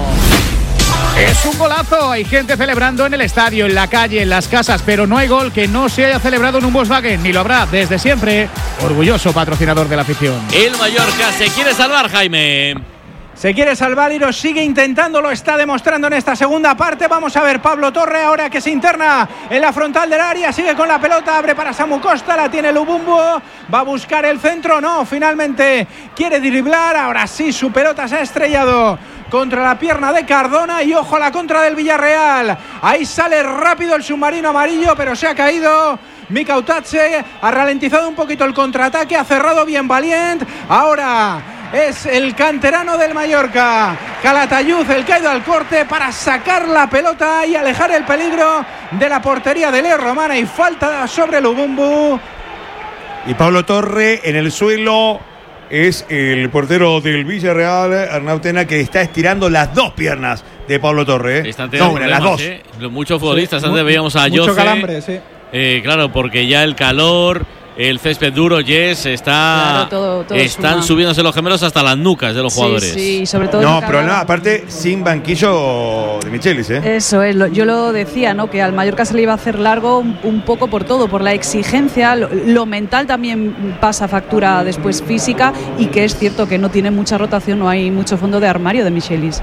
S6: Es un golazo, hay gente celebrando en el estadio, en la calle, en las casas, pero no hay gol que no se haya celebrado en un Volkswagen, ni lo habrá desde siempre. Orgulloso patrocinador de la afición.
S3: El Mallorca se quiere salvar, Jaime.
S1: Se quiere salvar y lo sigue intentando, lo está demostrando en esta segunda parte. Vamos a ver Pablo Torre ahora que se interna en la frontal del área, sigue con la pelota, abre para Samu Costa, la tiene Lubumbo, va a buscar el centro, no, finalmente quiere driblar, ahora sí su pelota se ha estrellado contra la pierna de Cardona y ojo a la contra del Villarreal. Ahí sale rápido el submarino amarillo, pero se ha caído. Mika Utache ha ralentizado un poquito el contraataque, ha cerrado bien Valiant. Ahora es el canterano del Mallorca, Calatayud, el que ha ido al corte para sacar la pelota y alejar el peligro de la portería de Leo Romana. Y falta sobre Lubumbu.
S2: Y Pablo Torre en el suelo es el portero del Villarreal, Arnau Tena, que está estirando las dos piernas de Pablo Torre. ¿eh?
S3: Están
S2: No,
S3: teniendo
S2: una, las
S3: problemas,
S2: dos.
S3: ¿eh? Muchos futbolistas,
S1: Sí,
S3: antes
S1: mu-
S3: veíamos a
S1: mucho
S3: Joffe.
S1: calambre, sí.
S3: Eh, claro, porque ya el calor, el césped duro, Yes, está,
S10: Claro, todo- todo
S3: están
S10: suma.
S3: subiéndose los gemelos hasta las nucas de los
S10: Sí,
S3: jugadores.
S10: sí, y sobre todo
S2: No,
S10: de
S2: pero
S10: cara-
S2: no, aparte sin banquillo de Michelis, ¿eh?
S10: Eso es, lo- yo lo decía, ¿no? Que al Mallorca se le iba a hacer largo un, un poco por todo, por la exigencia, lo, lo mental también pasa factura después física y que es cierto que no tiene mucha rotación, no hay mucho fondo de armario de Michelis.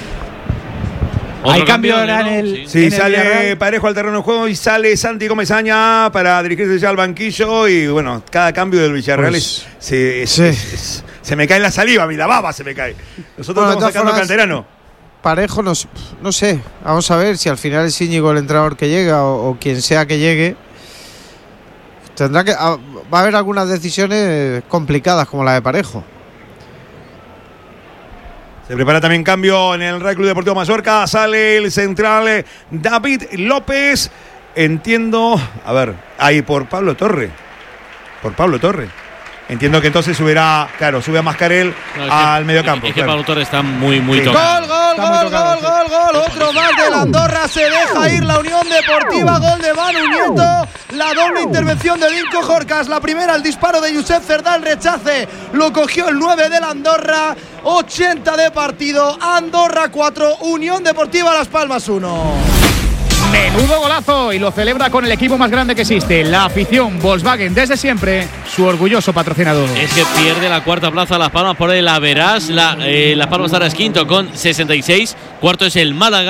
S3: Otro
S1: Hay cambio
S3: ¿no?
S1: ahora en el-
S2: Sí,
S1: en el
S2: sale
S1: Villarreal.
S2: parejo al terreno de juego y sale Santi Comesaña para dirigirse ya al banquillo. Y bueno, cada cambio del Villarreal
S5: Pues,
S2: es, se, es-
S5: sí.
S2: es- es- se me cae la saliva, a mí la baba se me cae. Nosotros
S5: Bueno, de
S2: estamos
S5: todas
S2: sacando
S5: formas,
S2: canterano.
S5: Parejo, no, s- no sé. Vamos a ver si al final es Íñigo el entrenador que llega o, o quien sea que llegue. Tendrá que. a- va a haber algunas decisiones complicadas como la de Parejo.
S2: Se prepara también cambio en el Real Club Deportivo Mallorca. Sale el central eh, David López. Entiendo. A ver, ahí por Pablo Torre. Por Pablo Torre. Entiendo que entonces subirá. Claro, sube a Mascarell
S3: No, es que-
S2: al mediocampo.
S3: Es que
S2: claro.
S3: Pablo Torres está muy, muy
S2: Sí.
S3: tocado.
S4: Gol, gol,
S1: Está muy
S4: gol,
S1: tocado,
S4: gol,
S1: sí.
S4: gol, gol, otro más del Andorra, se deja ir la Unión Deportiva, gol de Manu Nieto, la doble intervención de Dinko Jorkas, la primera el disparo de Josep Cerdá, el rechace, lo cogió el nueve del Andorra, ochenta de partido, Andorra cuatro, Unión Deportiva Las Palmas uno.
S6: Menudo golazo y lo celebra con el equipo más grande que existe, la afición Volkswagen, desde siempre su orgulloso patrocinador.
S3: Es que pierde la cuarta plaza Las Palmas por el Averas. La, eh, Las Palmas ahora es quinto con sesenta y seis. Cuarto es el Málaga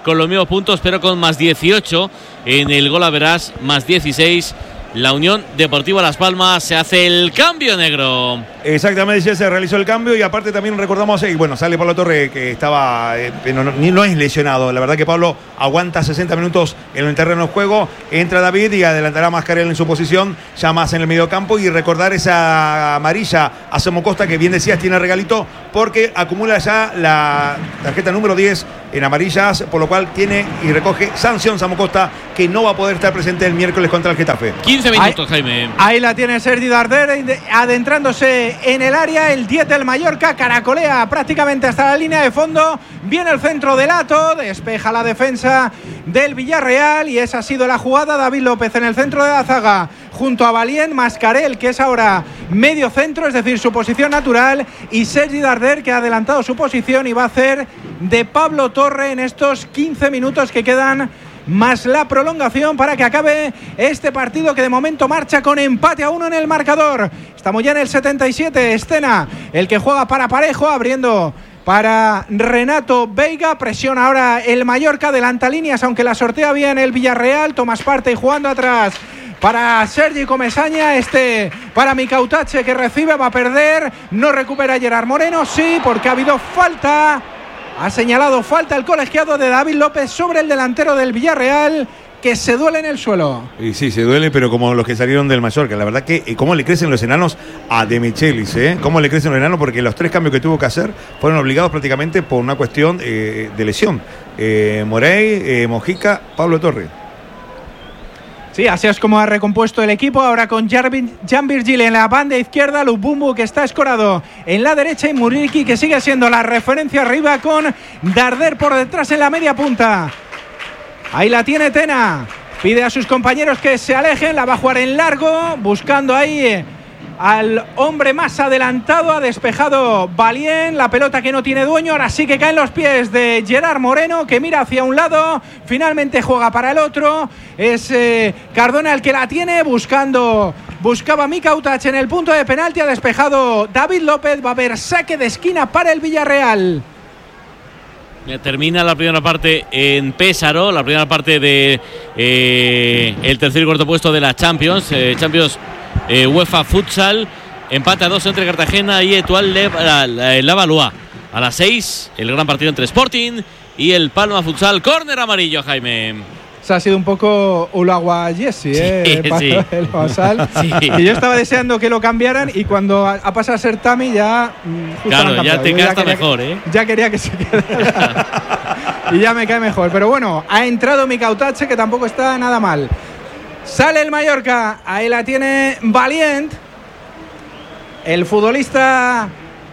S3: con los mismos puntos, pero con más dieciocho en el gol average, más dieciséis. La Unión Deportiva Las Palmas se hace el cambio, negro.
S2: Exactamente, ya se realizó el cambio y aparte también recordamos, eh, bueno, sale Pablo Torre que estaba, eh, no, no, no es lesionado, la verdad que Pablo aguanta sesenta minutos en el terreno de juego, entra David y adelantará a Mascarell en su posición, ya más en el mediocampo, y recordar esa amarilla a Samu Costa que bien decías tiene regalito porque acumula ya la tarjeta número diez en amarillas, por lo cual tiene y recoge sanción Samu Costa, que no va a poder estar presente el miércoles contra el Getafe.
S3: quince minutos, ahí, Jaime.
S1: Ahí la tiene Sergi Darder adentrándose en el área. El diez del Mallorca caracolea prácticamente hasta la línea de fondo. Viene el centro de Lato, despeja la defensa del Villarreal y esa ha sido la jugada. David López en el centro de la zaga junto a Valient, Mascarell, que es ahora medio centro, es decir, su posición natural, y Sergi Darder, que ha adelantado su posición y va a hacer de Pablo Torre en estos quince minutos que quedan más la prolongación para que acabe este partido, que de momento marcha con empate a uno en el marcador. Estamos ya en el setenta y siete. Estena, el que juega para Parejo, abriendo para Renato Veiga. Presiona ahora el Mallorca, adelanta líneas, aunque la sortea bien el Villarreal. Tomás Partey jugando atrás para Sergi Comesaña, este para Mikautache, que recibe, va a perder, no recupera Gerard Moreno, sí, porque ha habido falta. Ha señalado falta el colegiado de David López sobre el delantero del Villarreal, que se duele en el suelo.
S2: Y sí, se duele, pero como los que salieron del Mallorca. La verdad que cómo le crecen los enanos a De Michelis, ¿eh? Cómo le crecen los enanos, porque los tres cambios que tuvo que hacer fueron obligados prácticamente por una cuestión eh, de lesión. Eh, Morey, eh, Mojica, Pablo Torre.
S1: Sí, así es como ha recompuesto el equipo, ahora con Jan Virgil en la banda izquierda, Lubumbu, que está escorado en la derecha, y Muriqui, que sigue siendo la referencia arriba, con Darder por detrás en la media punta. Ahí la tiene Tena, pide a sus compañeros que se alejen, la va a jugar en largo, buscando ahí al hombre más adelantado. Ha despejado Valient, la pelota que no tiene dueño, ahora sí que caen los pies de Gerard Moreno, que mira hacia un lado, finalmente juega para el otro. Es eh, Cardona el que la tiene, buscando buscaba Mikautache en el punto de penalti, ha despejado David López. Va a haber saque de esquina para el Villarreal.
S3: Termina la primera parte en Pésaro, la primera parte de eh, el tercer y cuarto puesto de la Champions, eh, Champions eh, UEFA Futsal. Empate a dos entre Cartagena y Etoile Lavalois. A las seis, el gran partido entre Sporting y el Palma Futsal. Córner amarillo, Jaime.
S1: Se ha sido un poco Ulawa Jesse, ¿eh?
S3: Sí, sí.
S1: El Basal.
S3: Sí.
S1: Y yo estaba deseando que lo cambiaran, y cuando ha pasado a ser Tami ya...
S3: Claro, ya te queda mejor,
S1: que,
S3: ¿eh?
S1: Ya quería que se quedara. Y ya me cae mejor. Pero bueno, ha entrado Mikautache, que tampoco está nada mal. Sale el Mallorca, ahí la tiene Valient, el futbolista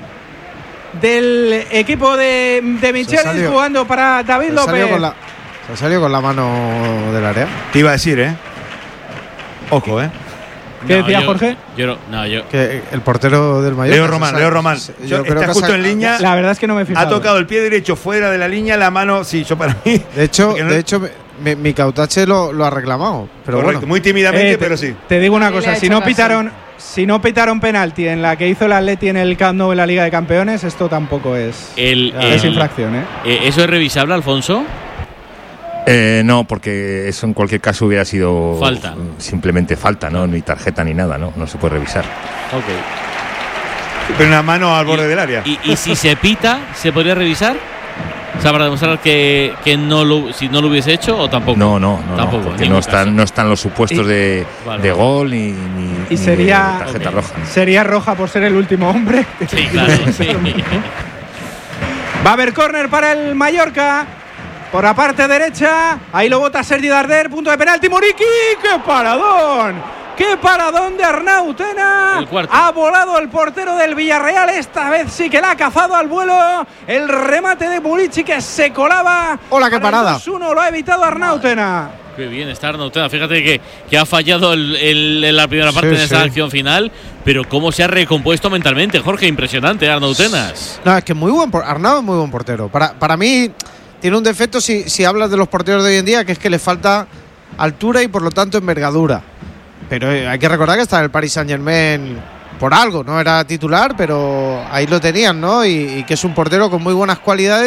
S1: del equipo de, de Michelis, jugando para David López.
S5: Se ha salido con la mano del área.
S2: Te iba a decir, ¿eh? Ojo, ¿eh?
S1: ¿Qué
S3: no,
S1: decía
S3: yo,
S1: Jorge?
S3: Yo no, no, yo.
S5: Que el portero del Mallorca.
S2: Leo Román, Leo Román.
S5: Yo
S2: yo
S5: creo
S2: está
S5: que
S2: justo
S5: ha,
S2: en línea.
S1: La verdad es que no me he fijado.
S2: Ha tocado el pie derecho fuera de la línea, la mano, sí, yo para mí.
S5: De hecho,
S2: no,
S5: de hecho mi, mi Cautache lo, lo ha reclamado. Pero
S2: correcto,
S5: bueno.
S2: muy tímidamente,
S1: eh, te,
S2: pero sí.
S1: Te digo una
S10: Sí,
S1: cosa, si no pitaron, si no pitaron penalti en la que hizo el Atleti en el Camp Nou en la Liga de Campeones, esto tampoco es,
S3: El,
S1: es
S3: el,
S1: infracción, ¿eh?
S3: eh, ¿Eso es revisable, Alfonso?
S12: Eh, no, porque eso en cualquier caso hubiera sido
S3: falta.
S12: Simplemente falta, ¿no? Ni tarjeta ni nada, ¿no? No se puede revisar.
S3: Ok.
S2: Pero una mano al borde
S3: y,
S2: del área.
S3: Y, y si se pita, ¿se podría revisar? O sea, para demostrar que, que no lo, si no lo hubiese hecho, o tampoco.
S12: No, no, no,
S3: tampoco,
S12: no porque no están, no están los supuestos
S1: y,
S12: de,
S3: vale,
S12: de
S3: vale.
S12: gol ni, ni,
S1: y sería,
S12: ni de tarjeta
S3: okay.
S12: roja.
S1: Sería roja por ser el último hombre.
S3: Sí, claro, sí.
S1: Va a haber córner para el Mallorca. Por la parte derecha, ahí lo bota Sergi Darder, punto de penalti, Muriqui, ¡qué paradón! ¡Qué paradón de Arnau Tena! Ha volado el portero del Villarreal, esta vez sí que la ha cazado al vuelo. El remate de Muriqui, que se colaba.
S5: ¡Hola, qué parada!
S1: dos uno, lo ha evitado Arnau Tena.
S3: Qué bien está Arnau Tena. Fíjate que, que ha fallado el, el, en la primera parte
S5: sí,
S3: de esa
S5: sí.
S3: acción final, pero cómo se ha recompuesto mentalmente, Jorge, impresionante Arnau Tenas.
S5: No, es que muy buen, Arnau es muy buen portero. Para, para mí tiene un defecto si, si hablas de los porteros de hoy en día, que es que le falta altura y por lo tanto envergadura. Pero eh, hay que recordar que está en el Paris Saint-Germain por algo, no era titular, pero ahí lo tenían, ¿no? Y, y que es un portero con muy buenas cualidades,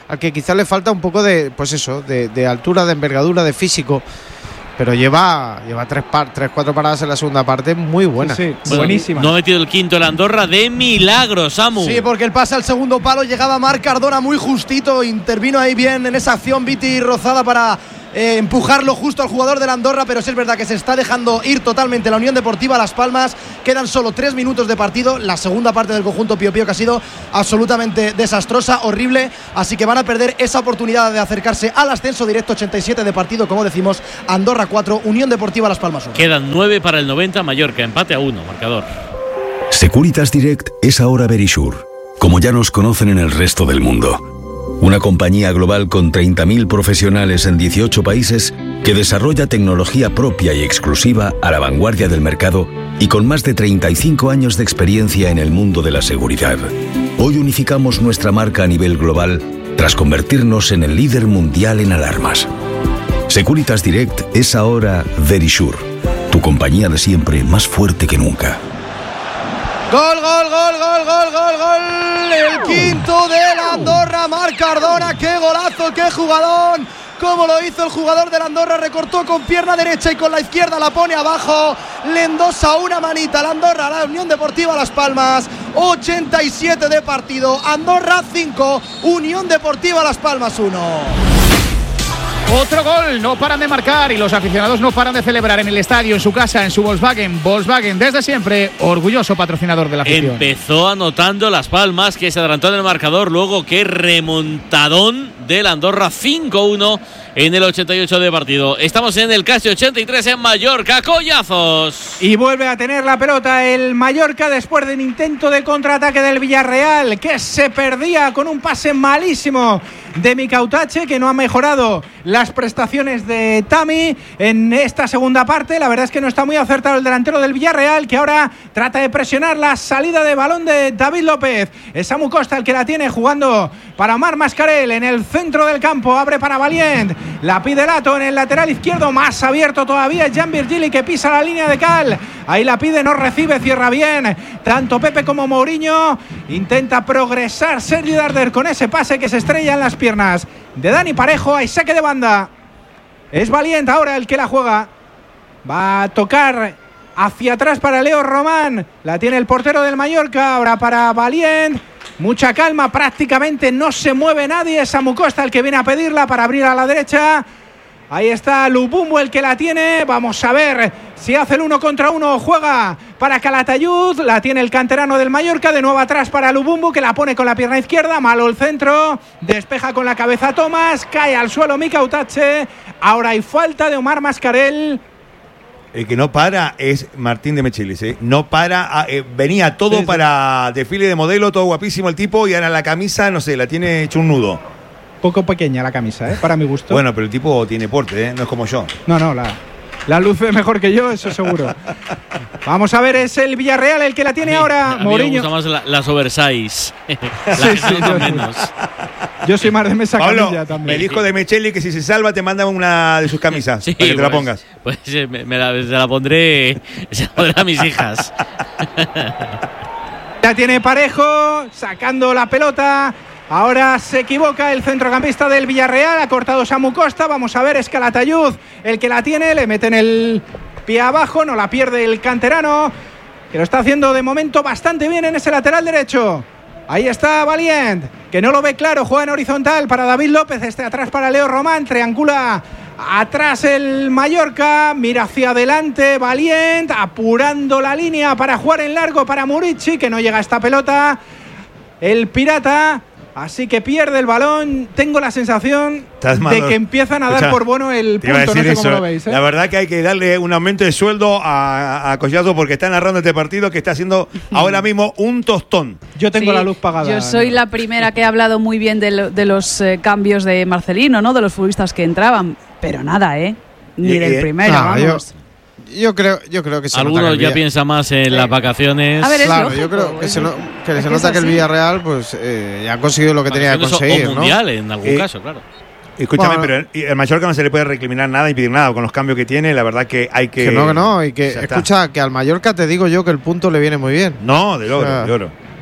S5: al que quizás le falta un poco de, pues eso, de, de altura, de envergadura, de físico. Pero lleva, lleva tres, par, tres, cuatro paradas en la segunda parte muy buenas.
S1: Sí, sí,
S3: bueno,
S1: buenísima.
S3: No ha metido el quinto el Andorra de milagro, Samu.
S4: Sí, porque el pase al segundo palo llegaba Marc Cardona muy justito, intervino ahí bien en esa acción Viti Rozada para eh, empujarlo justo al jugador del Andorra, pero sí es verdad que se está dejando ir totalmente la Unión Deportiva Las Palmas. Quedan solo tres minutos de partido, la segunda parte del conjunto Pío Pío que ha sido absolutamente desastrosa, horrible, así que van a perder esa oportunidad de acercarse al ascenso directo. Ochenta y siete de partido, como decimos, Andorra cuatro, Unión Deportiva Las Palmas uno.
S3: Quedan nueve para el noventa, Mallorca, empate a uno, marcador.
S13: Securitas Direct es ahora Verisure, como ya nos conocen en el resto del mundo. Una compañía global con treinta mil profesionales en dieciocho países que desarrolla tecnología propia y exclusiva a la vanguardia del mercado y con más de treinta y cinco años de experiencia en el mundo de la seguridad. Hoy unificamos nuestra marca a nivel global tras convertirnos en el líder mundial en alarmas. Securitas Direct es ahora Verisure, tu compañía de siempre más fuerte que nunca.
S4: Gol, gol, gol, gol, gol, gol, gol. El quinto del Andorra, Marc Cardona. Qué golazo, qué jugadón. Como lo hizo el jugador del Andorra, recortó con pierna derecha y con la izquierda la pone abajo. Le endosa una manita al Andorra, a la Unión Deportiva Las Palmas. ochenta y siete de partido. Andorra cinco, Unión Deportiva Las Palmas uno.
S6: Otro gol, no paran de marcar y los aficionados no paran de celebrar en el estadio, en su casa, en su Volkswagen. Volkswagen, desde siempre, orgulloso patrocinador de la afición.
S3: Empezó anotando Las Palmas, que se adelantó en el marcador, luego que remontadón del Andorra cinco uno en el ochenta y ocho de partido. Estamos en el casi ochenta y tres en Mallorca, collazos.
S1: Y vuelve a tener la pelota el Mallorca después del intento de contraataque del Villarreal, que se perdía con un pase malísimo de Micautache, que no ha mejorado las prestaciones de Tami en esta segunda parte. La verdad es que no está muy acertado el delantero del Villarreal, que ahora trata de presionar la salida de balón de David López. Es Samu Costa el que la tiene, jugando para Omar Mascarell en el centro del campo. Abre para Valient, la pide Lato en el lateral izquierdo, más abierto todavía Jan Virgili, que pisa la línea de cal. Ahí la pide, no recibe, cierra bien tanto Pepe como Mourinho. Intenta progresar Sergi Darder con ese pase que se estrella en las piernas de Dani Parejo. Hay saque de banda. Es Valient ahora el que la juega. Va a tocar hacia atrás para Leo Román. La tiene el portero del Mallorca. Ahora para Valient. Mucha calma, prácticamente no se mueve nadie. Es Samu Costa el que viene a pedirla para abrir a la derecha. Ahí está Lubumbo el que la tiene. Vamos a ver si hace el uno contra uno. Juega para Calatayud. La tiene el canterano del Mallorca. De nuevo atrás para Lubumbo, que la pone con la pierna izquierda. Malo el centro. Despeja con la cabeza Tomás. Cae al suelo Micautache. Ahora hay falta de Omar Mascarell.
S2: El que no para es Martín de Mechelis, ¿eh? No para, eh, venía todo sí, sí. para desfile de modelo, todo guapísimo el tipo, y ahora la camisa, no sé, la tiene hecho un nudo.
S1: Poco pequeña la camisa, ¿eh? Para mi gusto.
S2: Bueno, pero el tipo tiene porte, ¿eh? No es como yo.
S1: No, no, la, la luce mejor que yo, eso seguro. Vamos a ver, es el Villarreal el que la tiene
S3: a mí,
S1: ahora.
S3: A mí
S1: Mourinho.
S3: me gustan más la, las oversize. las
S1: sí,
S3: que
S1: sí,
S3: son
S1: yo,
S3: menos.
S1: Yo soy más de mesa
S2: Pablo,
S1: camilla también.
S2: Me dijo de Mecheli que si se salva te manda una de sus camisas sí, para que te
S3: pues,
S2: la pongas.
S3: Pues me, me la, se la pondré, se la pondré a mis hijas.
S1: Ya tiene Parejo, sacando la pelota. Ahora se equivoca el centrocampista del Villarreal. Ha cortado Samu Costa. Vamos a ver, es Calatayud el que la tiene. Le mete en el pie abajo. No la pierde el canterano, que lo está haciendo de momento bastante bien en ese lateral derecho. Ahí está Valient, que no lo ve claro. Juega en horizontal para David López. Este atrás para Leo Román. Triangula atrás el Mallorca. Mira hacia adelante Valient, apurando la línea para jugar en largo para Murici, que no llega a esta pelota el Pirata. Así que pierde el balón. Tengo la sensación de que empiezan a dar Escucha, por bueno el punto. No sé
S2: eso.
S1: cómo lo veis, ¿eh?
S2: La verdad que hay que darle un aumento de sueldo a, a Collazo, porque está narrando este partido que está haciendo ahora mismo un tostón.
S1: Yo tengo
S10: sí,
S1: la luz pagada.
S10: Yo soy la primera que ha hablado muy bien de, lo, de los eh, cambios de Marcelino, ¿no? De los futbolistas que entraban. Pero nada, ¿eh? Ni
S2: y,
S10: del primero,
S5: no,
S10: vamos.
S5: Yo... Yo creo, yo creo que se
S3: Algunos
S5: nota que
S3: ya
S5: Villa...
S3: piensa más en sí. las vacaciones.
S10: A ver, es
S5: claro,
S10: lógico,
S5: yo creo que
S10: es
S5: se, no, que
S10: es
S5: se
S10: que
S5: nota
S10: es
S5: que el Villarreal pues eh, ya ha conseguido lo que tenía que conseguir,
S3: o
S5: ¿no?
S3: mundial en algún
S2: eh,
S3: caso, claro.
S2: Escúchame,
S5: bueno,
S2: pero el Mallorca no se le puede recriminar nada y pedir nada con los cambios que tiene. La verdad que hay que.
S5: Que no, que no. Y que, escucha,
S2: está.
S5: que al Mallorca te digo yo que el punto le viene muy bien.
S2: No, de oro, o sea, de oro.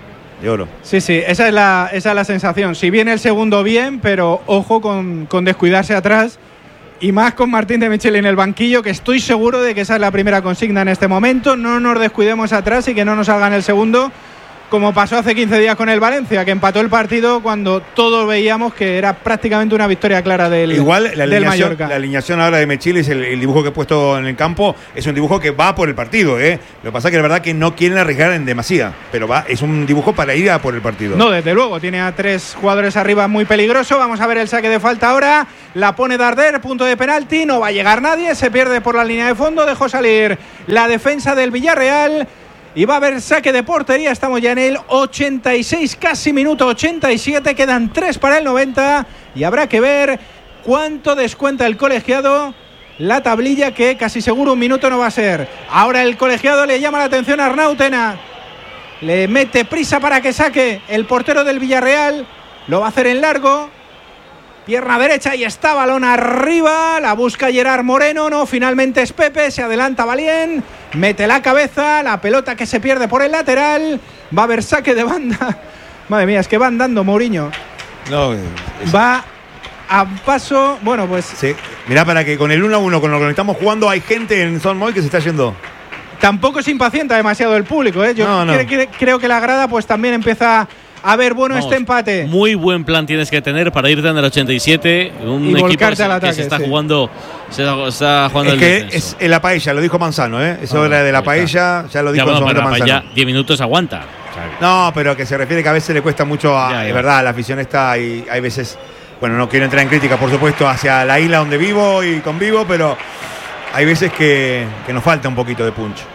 S2: de oro.
S1: Sí, sí, esa es la, esa es la sensación. Si viene el segundo bien, pero ojo con, con descuidarse atrás. Y más con Martín de Micheli en el banquillo, que estoy seguro de que esa es la primera consigna en este momento. No nos descuidemos atrás y que no nos salga en el segundo, como pasó hace quince días con el Valencia, que empató el partido cuando todos veíamos que era prácticamente una victoria clara del,
S2: Igual, la
S1: del
S2: alineación,
S1: Mallorca.
S2: La alineación ahora de Mechilis, el, el dibujo que he puesto en el campo, es un dibujo que va por el partido. ¿eh? Lo que pasa es que la verdad que no quieren arriesgar en demasía, pero va, es un dibujo para ir a por el partido.
S1: No, desde luego, tiene a tres jugadores arriba muy peligroso. Vamos a ver el saque de falta ahora. La pone Darder, punto de penalti, no va a llegar nadie, se pierde por la línea de fondo, dejó salir la defensa del Villarreal. Y va a haber saque de portería, estamos ya en el ochenta y seis, casi minuto ochenta y siete, quedan tres para el noventa y habrá que ver cuánto descuenta el colegiado. La tablilla, que casi seguro un minuto no va a ser. Ahora el colegiado le llama la atención a Arnau Tena, le mete prisa para que saque el portero del Villarreal, lo va a hacer en largo. Pierna derecha y está, balón arriba, la busca Gerard Moreno, no, finalmente es Pepe, se adelanta Valien, mete la cabeza, la pelota que se pierde por el lateral, va a haber saque de banda. Madre mía, es que va andando Mourinho.
S2: No, es...
S1: Va a paso, bueno, pues...
S2: Sí, mirá, para que con el uno a uno, con lo que estamos jugando, hay gente en Son Moy que se está yendo.
S1: Tampoco se impacienta demasiado el público, ¿eh? Yo
S2: no, no.
S1: Cre- cre- creo que la grada pues también empieza... A ver, bueno,
S3: Vamos,
S1: este empate.
S3: Muy buen plan tienes que tener para irte en el ochenta y siete. Un
S1: Y
S3: equipo
S1: volcarte
S3: que,
S1: al
S3: se-
S1: ataque,
S3: que se está
S1: sí.
S3: jugando, se está, está jugando
S2: Es
S3: el
S2: que
S3: descenso.
S2: es en la paella, lo dijo Manzano, ¿eh? Eso
S3: Ah,
S2: era de la
S3: ahí está.
S2: paella, ya lo
S3: Ya,
S2: dijo
S3: bueno,
S2: en su
S3: pero
S2: momento
S3: ya
S2: Manzano.
S3: diez minutos aguanta. O sea,
S2: No, pero que se refiere que a veces le cuesta mucho, a,
S3: Ya, ya.
S2: es verdad, la afición está y hay veces, bueno, no quiero entrar en crítica, por supuesto, hacia la isla donde vivo y convivo, pero hay veces que, que nos falta un poquito de punch.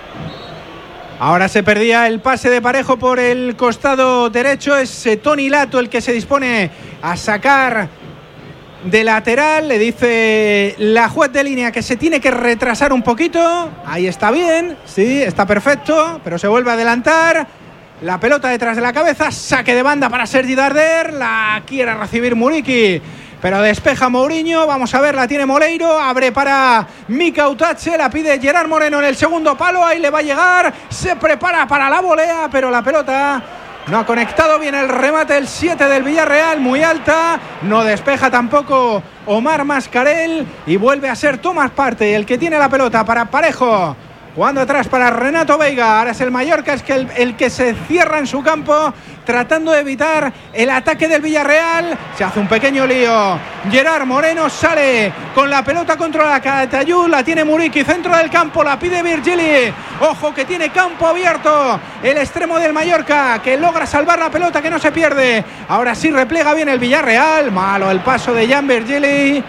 S1: Ahora se perdía el pase de Parejo por el costado derecho. Es eh, Toni Lato el que se dispone a sacar de lateral. Le dice la juez de línea que se tiene que retrasar un poquito. Ahí está bien, sí, está perfecto, pero se vuelve a adelantar. La pelota detrás de la cabeza, saque de banda para Sergi Darder. La quiere recibir Muriqui, pero despeja Mourinho. Vamos a ver, la tiene Moleiro, abre para Mika Utache, la pide Gerard Moreno en el segundo palo, ahí le va a llegar, se prepara para la volea, pero la pelota no ha conectado bien. El remate, el siete del Villarreal, muy alta, no despeja tampoco Omar Mascarell y vuelve a ser Tomás Partey el que tiene la pelota para Parejo. Jugando atrás para Renato Veiga. Ahora es el Mallorca, es que el, el que se cierra en su campo, tratando de evitar el ataque del Villarreal. Se hace un pequeño lío. Gerard Moreno sale con la pelota contra la Calatayud. La tiene Muriqui, centro del campo, la pide Virgili. Ojo que tiene campo abierto el extremo del Mallorca, que logra salvar la pelota, que no se pierde. Ahora sí repliega bien el Villarreal. Malo el paso de Jan Virgili.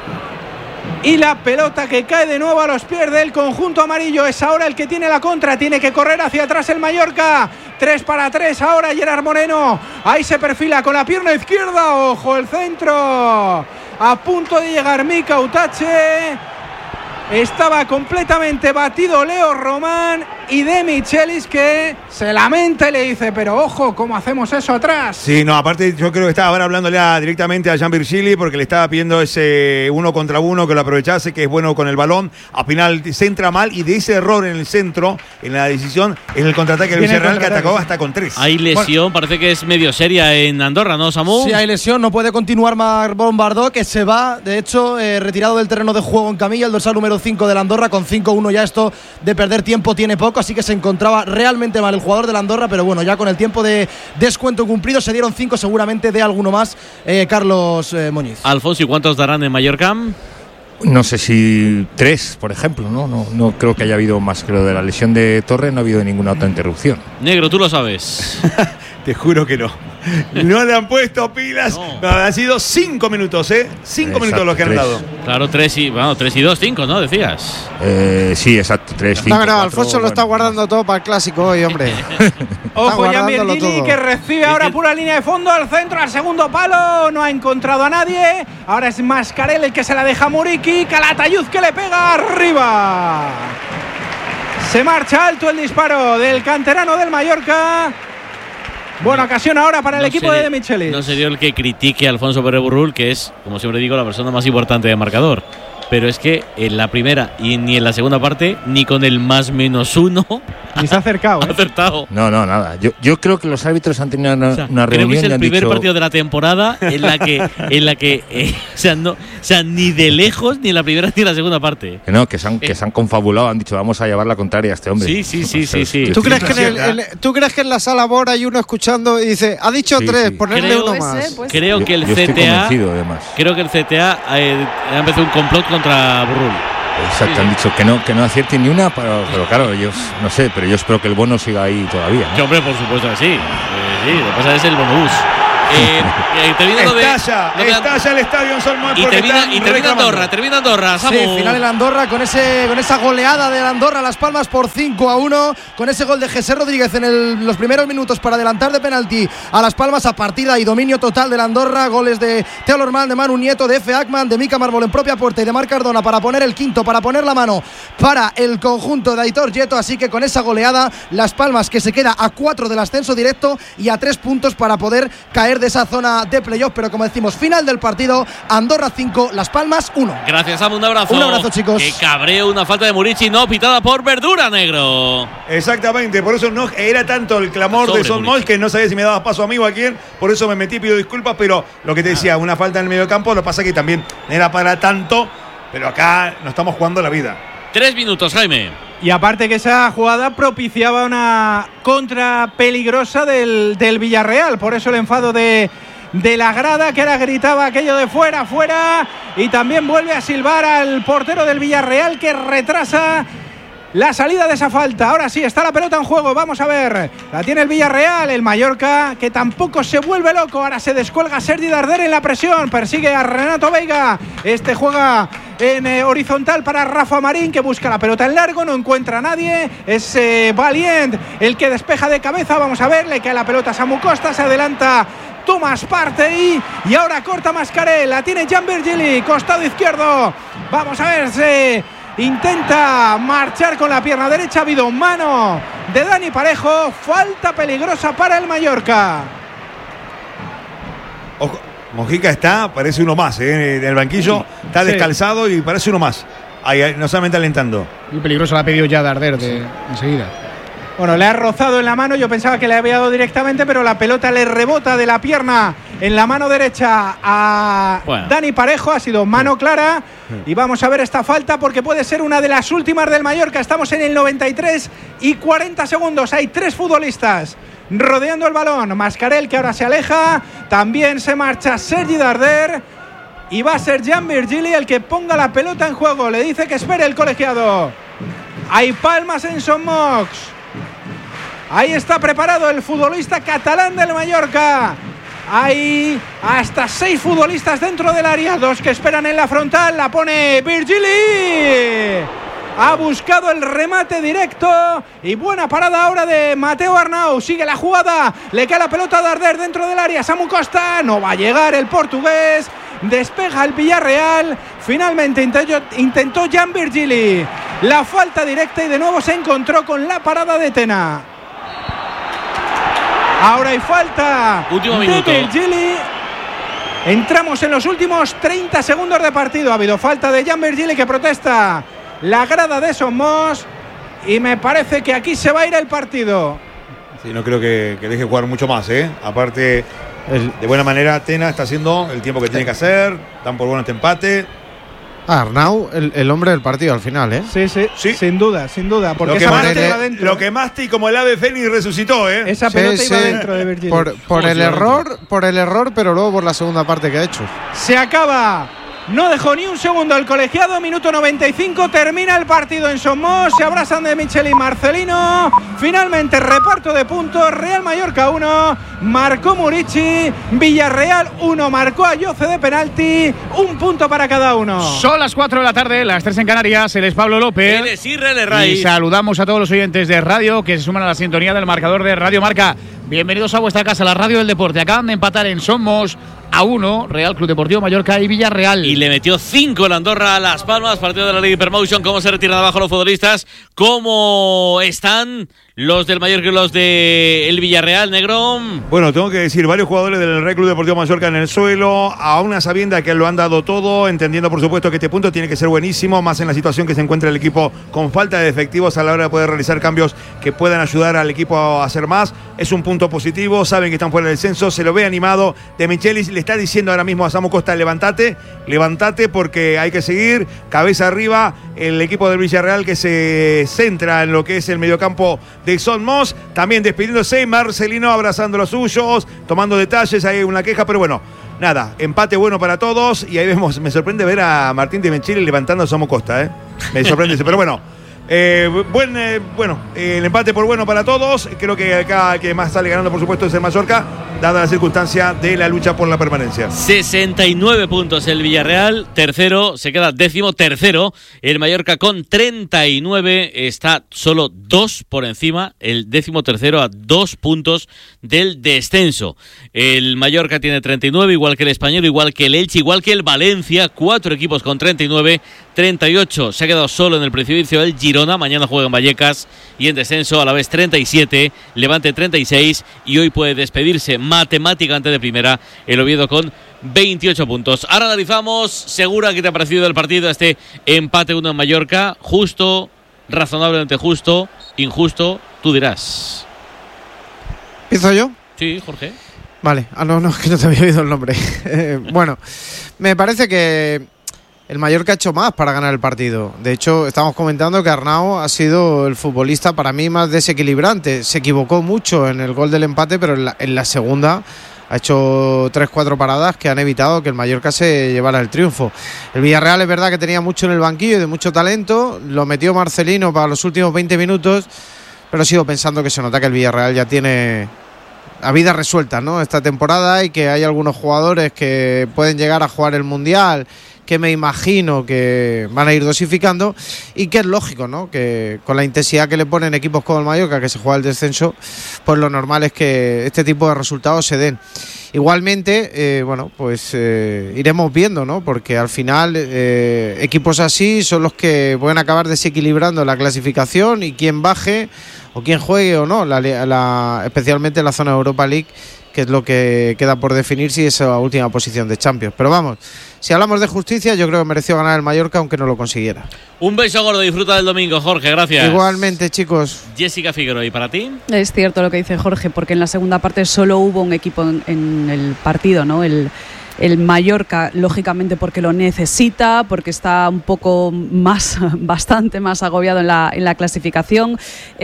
S1: Y la pelota que cae de nuevo a los pies del conjunto amarillo. Es ahora el que tiene la contra. Tiene que correr hacia atrás el Mallorca. tres para tres ahora Gerard Moreno. Ahí se perfila con la pierna izquierda. Ojo el centro. A punto de llegar Mika Utache. Estaba completamente batido Leo Román y De Michelis, que se lamenta y le dice, pero ojo, ¿cómo hacemos eso atrás?
S2: Sí, no, aparte yo creo que estaba ahora hablándole a, directamente a Jan Virgili, porque le estaba pidiendo ese uno contra uno, que lo aprovechase, que es bueno con el balón. Al final centra mal y de ese error en el centro, en la decisión, en el contraataque del
S1: Viene el
S2: Villarreal, que
S1: contraataque,
S2: atacó
S1: sí.
S2: hasta con tres.
S3: hay lesión, parece que es medio seria en Andorra, ¿no, Samu?
S4: Sí, hay lesión, no puede continuar Marc Bombardó, que se va, de hecho, eh, retirado del terreno de juego en camilla, el dorsal número cinco de la Andorra, con cinco uno ya esto de perder tiempo tiene poco, así que se encontraba realmente mal el jugador de la Andorra, pero bueno, ya con el tiempo de descuento cumplido se dieron cinco, seguramente de alguno más, eh, Carlos eh, Muñiz.
S3: Alfonso, ¿y cuántos darán en Mallorca?
S12: No sé si tres, por ejemplo, ¿no? No, no creo que haya habido más. Creo de la lesión de Torres no ha habido ninguna otra interrupción.
S3: Negro, tú lo sabes.
S2: Te juro que no. No le han puesto pilas.
S3: No.
S2: No, han sido cinco minutos, ¿eh? Cinco
S12: Exacto,
S2: minutos los que han
S12: tres.
S2: dado.
S3: Claro, tres y, bueno, tres y dos, cinco, ¿no? Decías.
S12: Eh, sí, exacto, tres, cinco,
S5: No, no,
S12: cuatro,
S5: Alfonso lo está
S12: bueno.
S5: guardando todo para el clásico hoy, hombre.
S1: Ojo, Jan
S5: guardándolo
S1: Virgili,
S5: todo.
S1: que recibe ahora pura línea de fondo al centro, al segundo palo, no ha encontrado a nadie. Ahora es Mascarell el que se la deja a Muriqui. Calatayud que le pega arriba. Se marcha alto el disparo del canterano del Mallorca. Buena ocasión ahora para el
S3: No
S1: equipo
S3: sería-
S1: de De Michelis.
S3: No sería el que critique a Alfonso Pérez Burrul, que es, como siempre digo, la persona más importante del marcador. pero es que en la primera y ni en la segunda parte, ni con el más menos uno,
S1: ni se ha acercado.
S3: Ha acertado.
S12: No, no, nada. Yo, yo creo que los árbitros han tenido una,
S3: O sea,
S12: una
S3: creo
S12: reunión
S3: que es
S12: y
S3: el
S12: han
S3: primer
S12: dicho,
S3: partido de la temporada en la que, en la que eh, o, sea, no, o sea, ni de lejos, ni en la primera ni en la segunda parte.
S12: que no, que se han, que se han confabulado, han dicho vamos a llevar la contraria a este hombre.
S3: Sí, sí, sí,
S12: O sea,
S3: sí, sí.
S5: ¿Tú crees, que en el, en- ¿Tú crees que en la sala Bor hay uno escuchando y dice, ha dicho
S12: Sí,
S5: tres,
S12: sí.
S5: ponerle
S3: Creo-
S5: uno
S3: Puede
S5: más?
S10: ser, puede
S3: Creo
S12: Yo-
S3: que el
S12: yo estoy
S3: C T A,
S12: convencido, además.
S3: creo que el C T A eh, ha empezado un complot contra Burrul.
S12: Exacto,
S3: Sí,
S12: han
S3: sí.
S12: dicho que no, que no acierten ni una, pero, pero claro, ellos, no sé, pero yo espero que el bono siga ahí todavía, ¿no?
S3: Sí, hombre, por supuesto que sí. Eh, sí, lo que pasa es el bonus. Eh, eh, termina lo de,
S2: Estalla,
S3: lo de-
S2: estalla el estadio en San Juan
S3: y
S2: porque
S3: termina,
S2: están
S3: y termina
S2: reclamando.
S3: Andorra, termina Andorra, Samu.
S4: Sí, final en Andorra con ese con esa goleada de Andorra Las Palmas por cinco a uno, con ese gol de José Rodríguez en el- los primeros minutos para adelantar de penalti a Las Palmas, a partida y dominio total de la Andorra, goles de Teo Lormán, de Manu Nieto, de F. Ackman, de Mika Mármol en propia puerta y de Marc Cardona para poner el quinto, para poner la mano para el conjunto de Aitor Yeto, así que con esa goleada Las Palmas que se queda a cuatro del ascenso directo y a tres puntos para poder caer de esa zona de playoff, pero como decimos, final del partido, Andorra cinco, Las Palmas uno.
S3: Gracias, Samu, un abrazo.
S4: Un abrazo, chicos.
S3: Que cabreo, una falta de Murici no pitada por Verdura, negro.
S2: Exactamente, por eso no era tanto el clamor
S3: Sobre
S2: de Son
S3: Murici.
S2: Moll que no sabía si me daba paso a mí o a quién, por eso me metí, pido disculpas, pero lo que te decía, una falta en el medio campo, lo que pasa es que también era para tanto, pero acá nos estamos jugando la vida.
S3: Tres minutos, Jaime.
S1: Y aparte que esa jugada propiciaba una contra peligrosa del, del Villarreal, por eso el enfado de, de la grada, que ahora gritaba aquello de fuera, fuera, y también vuelve a silbar al portero del Villarreal que retrasa la salida de esa falta. Ahora sí, está la pelota en juego, vamos a ver, la tiene el Villarreal, el Mallorca que tampoco se vuelve loco, ahora se descuelga Sergi Darder en la presión, persigue a Renato Veiga, este juega en eh, horizontal para Rafa Marín, que busca la pelota en largo, no encuentra a nadie, es eh, Valiente el que despeja de cabeza, vamos a ver, le cae la pelota a Samu Costa, se adelanta Tomás Partey y ahora corta Mascarell, la tiene Jan Virgili, costado izquierdo, vamos a ver, se intenta marchar con la pierna derecha, ha habido mano de Dani Parejo, falta peligrosa para el Mallorca.
S2: Ojo, Mojica está, parece uno más, ¿eh? En el banquillo, está
S1: Sí.
S2: descalzado y parece uno más. Ahí, ahí, no solamente alentando.
S6: Muy peligroso, la ha pedido ya Darder de, enseguida.
S1: Bueno, le ha rozado en la mano, yo pensaba que le había dado directamente, pero la pelota le rebota de la pierna en la mano derecha a
S3: Bueno.
S1: Dani Parejo, ha sido mano clara y vamos a ver esta falta porque puede ser una de las últimas del Mallorca, estamos en el noventa y tres y cuarenta segundos, hay tres futbolistas rodeando el balón, Mascarell que ahora se aleja, también se marcha Sergi Darder y va a ser Jan Virgili el que ponga la pelota en juego, le dice que espere el colegiado. Hay palmas en Son Mox. Ahí está preparado el futbolista catalán del Mallorca. Hay hasta seis futbolistas dentro del área, dos que esperan en la frontal, la pone Virgili. Ha buscado el remate directo y buena parada ahora de Mateo Arnau. Sigue la jugada, le cae la pelota a Darder dentro del área. Samu Costa, no va a llegar el portugués. Despeja el Villarreal. Finalmente intentó, intentó Jan Virgili la falta directa y de nuevo se encontró con la parada de Tena. Ahora hay falta
S3: Último
S1: de
S3: minuto.
S1: Virgili. Entramos en los últimos treinta segundos de partido. Ha habido falta de Jan Virgili que protesta la grada de Somos y me parece que aquí se va a ir el partido.
S2: Sí, no creo que, que deje jugar mucho más, ¿eh? Aparte, el, de buena manera, Tena está haciendo el tiempo que tiene que hacer, dan por bueno este empate.
S5: Ah, Arnau, el, el hombre del partido al final, ¿eh?
S1: Sí, sí,
S2: Sí.
S1: sin duda, sin duda. Porque
S2: Lo que,
S1: esa
S2: más
S1: pelota
S2: te,
S1: iba dentro.
S2: lo que más te, como el ave Fénix resucitó, ¿eh?
S1: Esa
S5: Sí,
S1: pelota iba
S5: sí.
S1: dentro de Virgili.
S5: Por, por
S3: Oh,
S5: el
S3: sí,
S5: error, por el error, pero luego por la segunda parte que ha hecho.
S1: Se acaba. No dejó ni un segundo el colegiado. Minuto noventa y cinco. Termina el partido en Somos. Se abrazan de Michel y Marcelino. Finalmente reparto de puntos. Real Mallorca uno. Marcó Murici. Villarreal uno. Marcó Ayoce de penalti. Un punto para cada uno.
S6: Son las cuatro de la tarde, las tres en Canarias. Él es Pablo López.
S3: Él es Irre
S6: Y
S3: Raiz.
S6: saludamos a todos los oyentes de radio que se suman a la sintonía del marcador de Radio Marca. Bienvenidos a vuestra casa, la radio del deporte. Acaban de empatar en Somos a uno, Real Club Deportivo Mallorca y Villarreal.
S3: Y le metió cinco la Andorra a Las Palmas, partido de la Liga Hypermotion. Cómo se retiran abajo los futbolistas, cómo están los del Mallorca y los del Villarreal, negro.
S2: Bueno, tengo que decir, varios jugadores del Real Club Deportivo Mallorca en el suelo, a una sabienda que lo han dado todo, entendiendo por supuesto que este punto tiene que ser buenísimo, más en la situación que se encuentra el equipo con falta de efectivos a la hora de poder realizar cambios que puedan ayudar al equipo a hacer más. Es un punto positivo, saben que están fuera del descenso, se lo ve animado. De Michelis le está diciendo ahora mismo a Samu Costa, levántate, levántate porque hay que seguir, cabeza arriba, el equipo del Villarreal que se centra en lo que es el mediocampo de Son Moss, también despidiéndose, Marcelino abrazando a los suyos, tomando detalles, hay una queja, pero bueno, nada, empate bueno para todos, y ahí vemos, me sorprende ver a Martín de Michelis levantando a Samu Costa, ¿eh? Me sorprende, pero bueno. Eh, buen, eh, bueno, eh, el empate por bueno para todos. Creo que acá el que más sale ganando, por supuesto, es el Mallorca, dada la circunstancia de la lucha por la permanencia.
S3: sesenta y nueve puntos el Villarreal, tercero, se queda décimo tercero. El Mallorca con treinta y nueve, está solo dos por encima, el décimo tercero a dos puntos del descenso. El Mallorca tiene treinta y nueve, igual que el Español, igual que el Elche, igual que el Valencia, cuatro equipos con treinta y nueve. treinta y ocho se ha quedado solo en el precipicio del Girona, mañana juega en Vallecas, y en descenso a la vez treinta y siete, Levante treinta y seis, y hoy puede despedirse matemáticamente de primera el Oviedo con veintiocho puntos. Ahora analizamos, Segura, ¿qué te ha parecido el partido? Este empate uno en Mallorca, justo, razonablemente justo, injusto, tú dirás.
S5: ¿Empiezo yo?
S3: Sí, Jorge.
S5: Vale, ah no, no, que no te había oído el nombre. eh, bueno, me parece que el Mallorca ha hecho más para ganar el partido. De hecho, estamos comentando que Arnau ha sido el futbolista para mí más desequilibrante. Se equivocó mucho en el gol del empate, pero en la, en la segunda ha hecho tres cuatro paradas que han evitado que el Mallorca se llevara el triunfo. El Villarreal es verdad que tenía mucho en el banquillo y de mucho talento. Lo metió Marcelino para los últimos veinte minutos, pero sigo pensando que se nota que el Villarreal ya tiene a vida resuelta, ¿no?, esta temporada, y que hay algunos jugadores que pueden llegar a jugar el Mundial, que me imagino que van a ir dosificando, y que es lógico, ¿no?, que con la intensidad que le ponen equipos como el Mallorca, que se juega el descenso, pues lo normal es que este tipo de resultados se den. Igualmente, eh, bueno, pues eh, iremos viendo, ¿no?, porque al final eh, equipos así son los que pueden acabar desequilibrando la clasificación, y quien baje o quien juegue o no, la, la, especialmente en la zona de Europa League, que es lo que queda por definir si es esa última posición de Champions. Pero vamos, si hablamos de justicia, yo creo que mereció ganar el Mallorca, aunque no lo consiguiera.
S3: Un beso gordo, disfruta del domingo, Jorge, gracias.
S5: Igualmente, chicos.
S3: Jessica Figueroa, ¿y para ti?
S10: Es cierto lo que dice Jorge, porque en la segunda parte solo hubo un equipo en, en el partido, ¿no? El El Mallorca, lógicamente, porque lo necesita, porque está un poco más, bastante más agobiado en la, en la clasificación.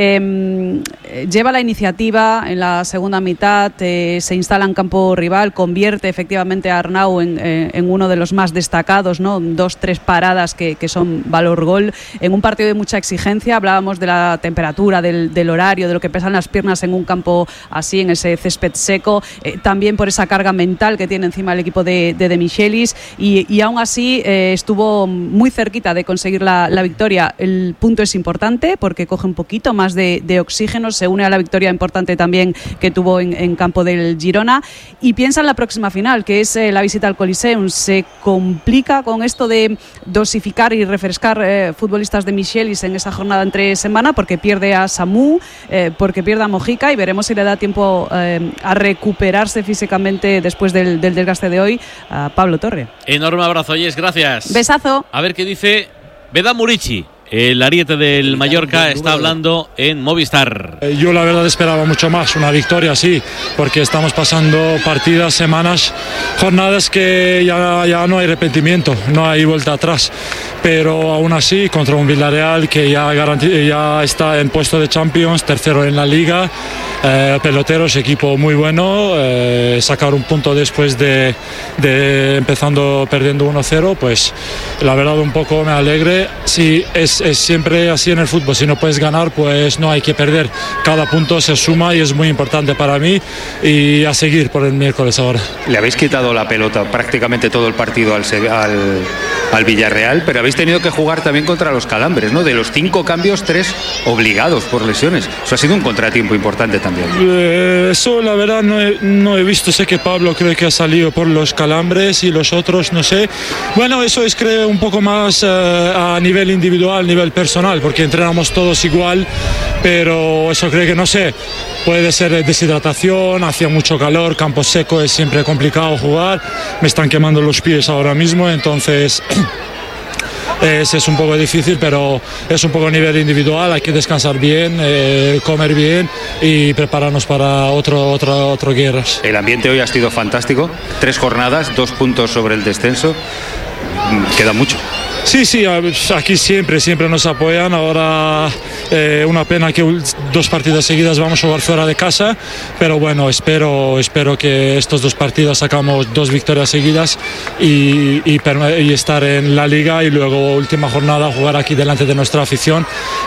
S10: Eh, lleva la iniciativa en la segunda mitad, eh, se instala en campo rival, convierte efectivamente a Arnau en, eh, en uno de los más destacados, ¿no? Dos, tres paradas que, que son valor gol. En un partido de mucha exigencia, hablábamos de la temperatura, del, del horario, de lo que pesan las piernas en un campo así, en ese césped seco. Eh, también por esa carga mental que tiene encima el equipo de, de, de Michelis, y, y aún así eh, estuvo muy cerquita de conseguir la, la victoria. El punto es importante porque coge un poquito más de, de oxígeno, se une a la victoria importante también que tuvo en, en campo del Girona, y piensa en la próxima final, que es eh, la visita al Coliseum. Se complica con esto de dosificar y refrescar eh, futbolistas de Michelis en esa jornada entre semana, porque pierde a Samu, eh, porque pierde a Mojica, y veremos si le da tiempo eh, a recuperarse físicamente después del, del desgaste de hoy a Pablo Torre.
S3: Enorme abrazo, Yes, gracias.
S10: Besazo.
S3: A ver qué dice Beda Murici. El ariete del Mallorca está hablando en Movistar.
S14: Yo la verdad esperaba mucho más, una victoria sí, porque estamos pasando partidas, semanas, jornadas que ya, ya no hay arrepentimiento, no hay vuelta atrás. Pero aún así, contra un Villarreal que ya, ya está en puesto de Champions, tercero en la Liga, eh, peloteros, equipo muy bueno, eh, sacar un punto después de, de empezando perdiendo uno cero, pues la verdad un poco me alegre. Sí, es Es siempre así en el fútbol, si no puedes ganar pues no hay que perder, cada punto se suma y es muy importante para mí, y a seguir por el miércoles ahora.
S15: Le habéis quitado la pelota prácticamente todo el partido al, al, al Villarreal, pero habéis tenido que jugar también contra los calambres, ¿no? De los cinco cambios, tres obligados por lesiones. Eso ha sido un contratiempo importante también.
S14: Eh, eso la verdad no he, no he visto, sé que Pablo creo que ha salido por los calambres y los otros no sé. Bueno, eso es creo un poco más eh, a nivel individual, nivel personal, porque entrenamos todos igual, pero eso creo que, no sé, puede ser deshidratación, hacía mucho calor, campo seco, es siempre complicado jugar, me están quemando los pies ahora mismo, entonces es, es un poco difícil, pero es un poco a nivel individual, hay que descansar bien, eh, comer bien y prepararnos para otro, otro, otro guerras.
S15: El ambiente hoy ha sido fantástico, tres jornadas, dos puntos sobre el descenso, queda mucho.
S14: Sí, sí, aquí siempre, siempre nos apoyan. Ahora eh, una pena que dos partidas seguidas vamos a jugar fuera de casa, pero bueno, espero, espero que estos dos partidos sacamos dos victorias seguidas y, y, y estar en la liga y luego última jornada jugar aquí delante de nuestra afición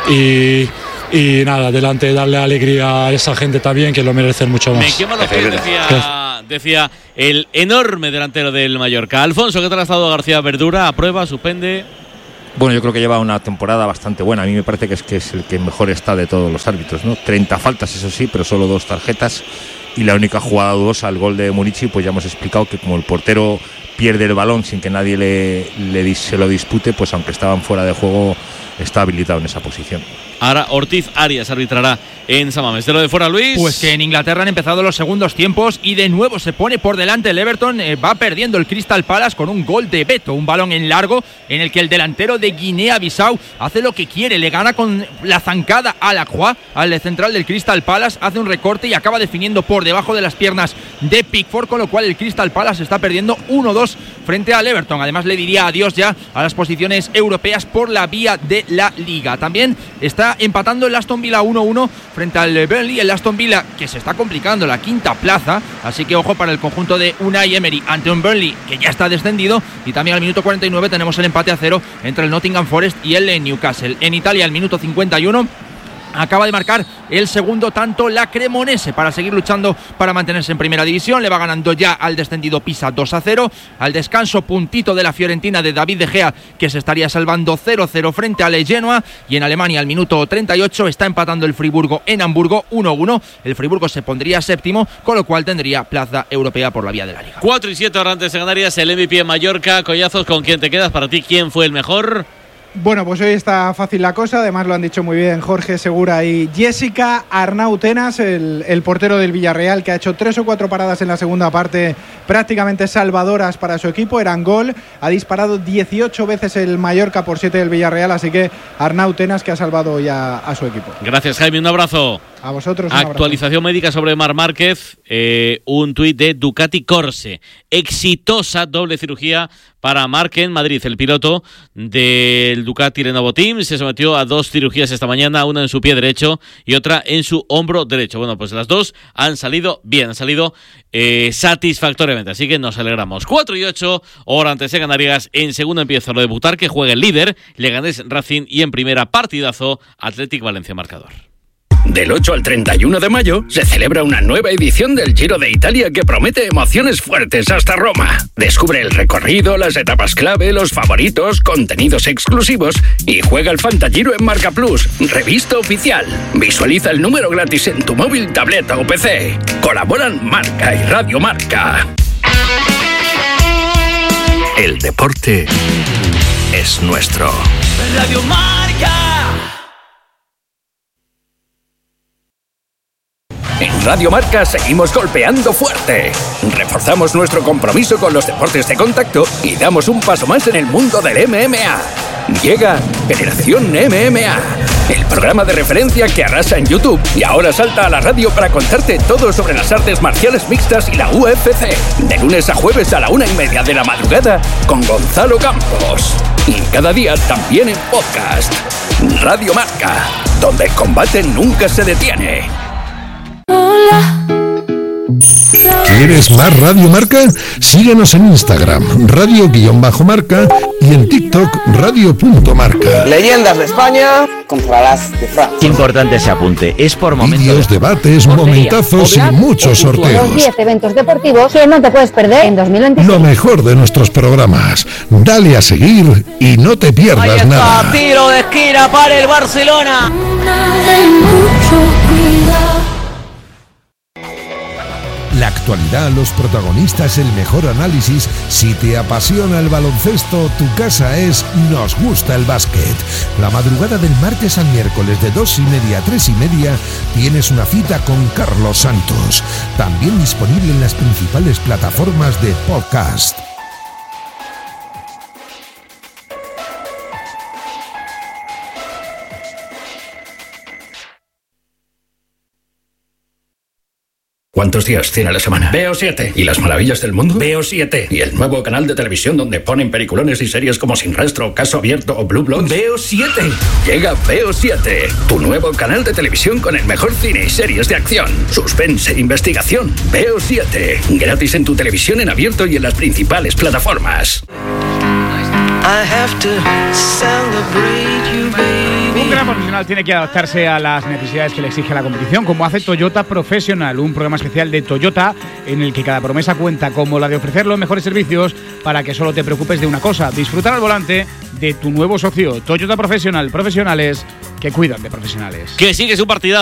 S14: y, y nada, delante darle alegría a esa gente también que lo merecen mucho más.
S3: Me quema los pies, decía, decía el enorme delantero del Mallorca. Alfonso, ¿qué tal ha estado García Verdura? ¿Aprueba? ¿Suspende?
S12: Bueno, yo creo que lleva una temporada bastante buena. A mí me parece que es, que es el que mejor está de todos los árbitros, ¿no? treinta faltas, eso sí, pero solo dos tarjetas. Y la única jugada dudosa, el gol de Murici, pues ya hemos explicado que como el portero pierde el balón sin que nadie le, le se lo dispute, pues aunque estaban fuera de juego, está habilitado en esa posición.
S3: Ahora Ortiz Arias arbitrará en San Mamés. ¿De lo de fuera, Luis?
S11: Pues que en Inglaterra han empezado los segundos tiempos y de nuevo se pone por delante el Everton. Eh, va perdiendo el Crystal Palace con un gol de Beto, un balón en largo en el que el delantero de Guinea-Bissau hace lo que quiere, le gana con la zancada a la Croix, al central del Crystal Palace, hace un recorte y acaba definiendo por debajo de las piernas de Pickford, con lo cual el Crystal Palace está perdiendo uno dos frente al Everton. Además le diría adiós ya a las posiciones europeas por la vía de la Liga. También está empatando el Aston Villa uno uno frente al Burnley, el Aston Villa que se está complicando la quinta plaza, así que ojo para el conjunto de Unai Emery ante un Burnley que ya está descendido. Y también al minuto cuarenta y nueve tenemos el empate a cero entre el Nottingham Forest y el Newcastle. En Italia al minuto cincuenta y uno acaba de marcar el segundo tanto la Cremonese para seguir luchando para mantenerse en primera división. Le va ganando ya al descendido Pisa dos a cero. Al descanso, puntito de la Fiorentina de David De Gea, que se estaría salvando cero cero frente al Genoa. Y en Alemania al minuto treinta y ocho está empatando el Friburgo en Hamburgo uno uno. El Friburgo se pondría séptimo, con lo cual tendría plaza europea por la vía de la Liga.
S3: cuatro y siete ahora antes de Canarias, el M V P en Mallorca. Collazos, ¿con quién te quedas? Para ti, ¿quién fue el mejor?
S1: Bueno, pues hoy está fácil la cosa, además lo han dicho muy bien Jorge Segura y Jessica. Arnau Tenas, el, el portero del Villarreal, que ha hecho tres o cuatro paradas en la segunda parte prácticamente salvadoras para su equipo, eran gol, ha disparado dieciocho veces el Mallorca por siete del Villarreal, así que Arnau Tenas que ha salvado ya a su equipo.
S3: Gracias, Jaime, un abrazo.
S1: A vosotros. Un
S3: Actualización
S1: abrazo.
S3: médica sobre Marc Márquez, eh, un tuit de Ducati Corse. Exitosa doble cirugía para Márquez en Madrid. El piloto del Ducati Lenovo Team se sometió a dos cirugías esta mañana, una en su pie derecho y otra en su hombro derecho. Bueno, pues las dos han salido bien, han salido eh, satisfactoriamente, así que nos alegramos. cuatro y ocho, hora antes de Canarias. En segundo empieza lo de debutar, que juega el líder, Leganés Racing, y en primera partidazo, Athletic Valencia marcador.
S16: Del ocho al treinta y uno de mayo se celebra una nueva edición del Giro de Italia que promete emociones fuertes hasta Roma. Descubre el recorrido, las etapas clave, los favoritos, contenidos exclusivos y juega el Fantagiro en Marca Plus, revista oficial. Visualiza el número gratis en tu móvil, tableta o P C. Colaboran Marca y Radio Marca. El deporte es nuestro.
S17: Radio Marca.
S16: En Radio Marca seguimos golpeando fuerte. Reforzamos nuestro compromiso con los deportes de contacto y damos un paso más en el mundo del M M A. Llega Generación M M A, el programa de referencia que arrasa en YouTube y ahora salta a la radio para contarte todo sobre las artes marciales mixtas y la U F C. De lunes a jueves a la una y media de la madrugada con Gonzalo Campos. Y cada día también en podcast. Radio Marca, donde el combate nunca se detiene.
S18: ¿Quieres más Radio Marca? Síguenos en Instagram, radio-marca, y en TikTok, radio.marca.
S19: Leyendas de España contra las de Francia.
S20: Importante ese apunte, es por momentos.
S18: Vídeos, debates, momentazos y muchos sorteos.
S21: Los diez eventos deportivos que no te puedes perder en dos mil veintiséis.
S18: Lo mejor de nuestros programas. Dale a seguir y no te pierdas
S17: Ahí está,
S18: nada.
S17: Tiro de esquina para el Barcelona.
S22: La
S18: actualidad, los protagonistas, el mejor análisis. Si te apasiona el baloncesto, tu casa es Nos Gusta el Básquet. La madrugada del martes al miércoles de dos y media a tres y media tienes una cita con Carlos Santos. También disponible en las principales plataformas de podcast.
S16: ¿Cuántos días tiene la semana? Veo siete. ¿Y las maravillas del mundo? Veo siete. ¿Y el nuevo canal de televisión donde ponen peliculones y series como Sin Rastro, Caso Abierto o Blue Bloods? Veo siete. Llega Veo siete, tu nuevo canal de televisión con el mejor cine y series de acción, suspense e investigación. Veo siete. Gratis en tu televisión en abierto y en las principales plataformas.
S6: Un gran profesional tiene que adaptarse a las necesidades que le exige la competición, como hace Toyota Professional, un programa especial de Toyota en el que cada promesa cuenta, como la de ofrecer los mejores servicios para que solo te preocupes de una cosa: disfrutar al volante de tu nuevo socio. Toyota Professional, profesionales que cuidan de profesionales.
S3: Que sigue su partida.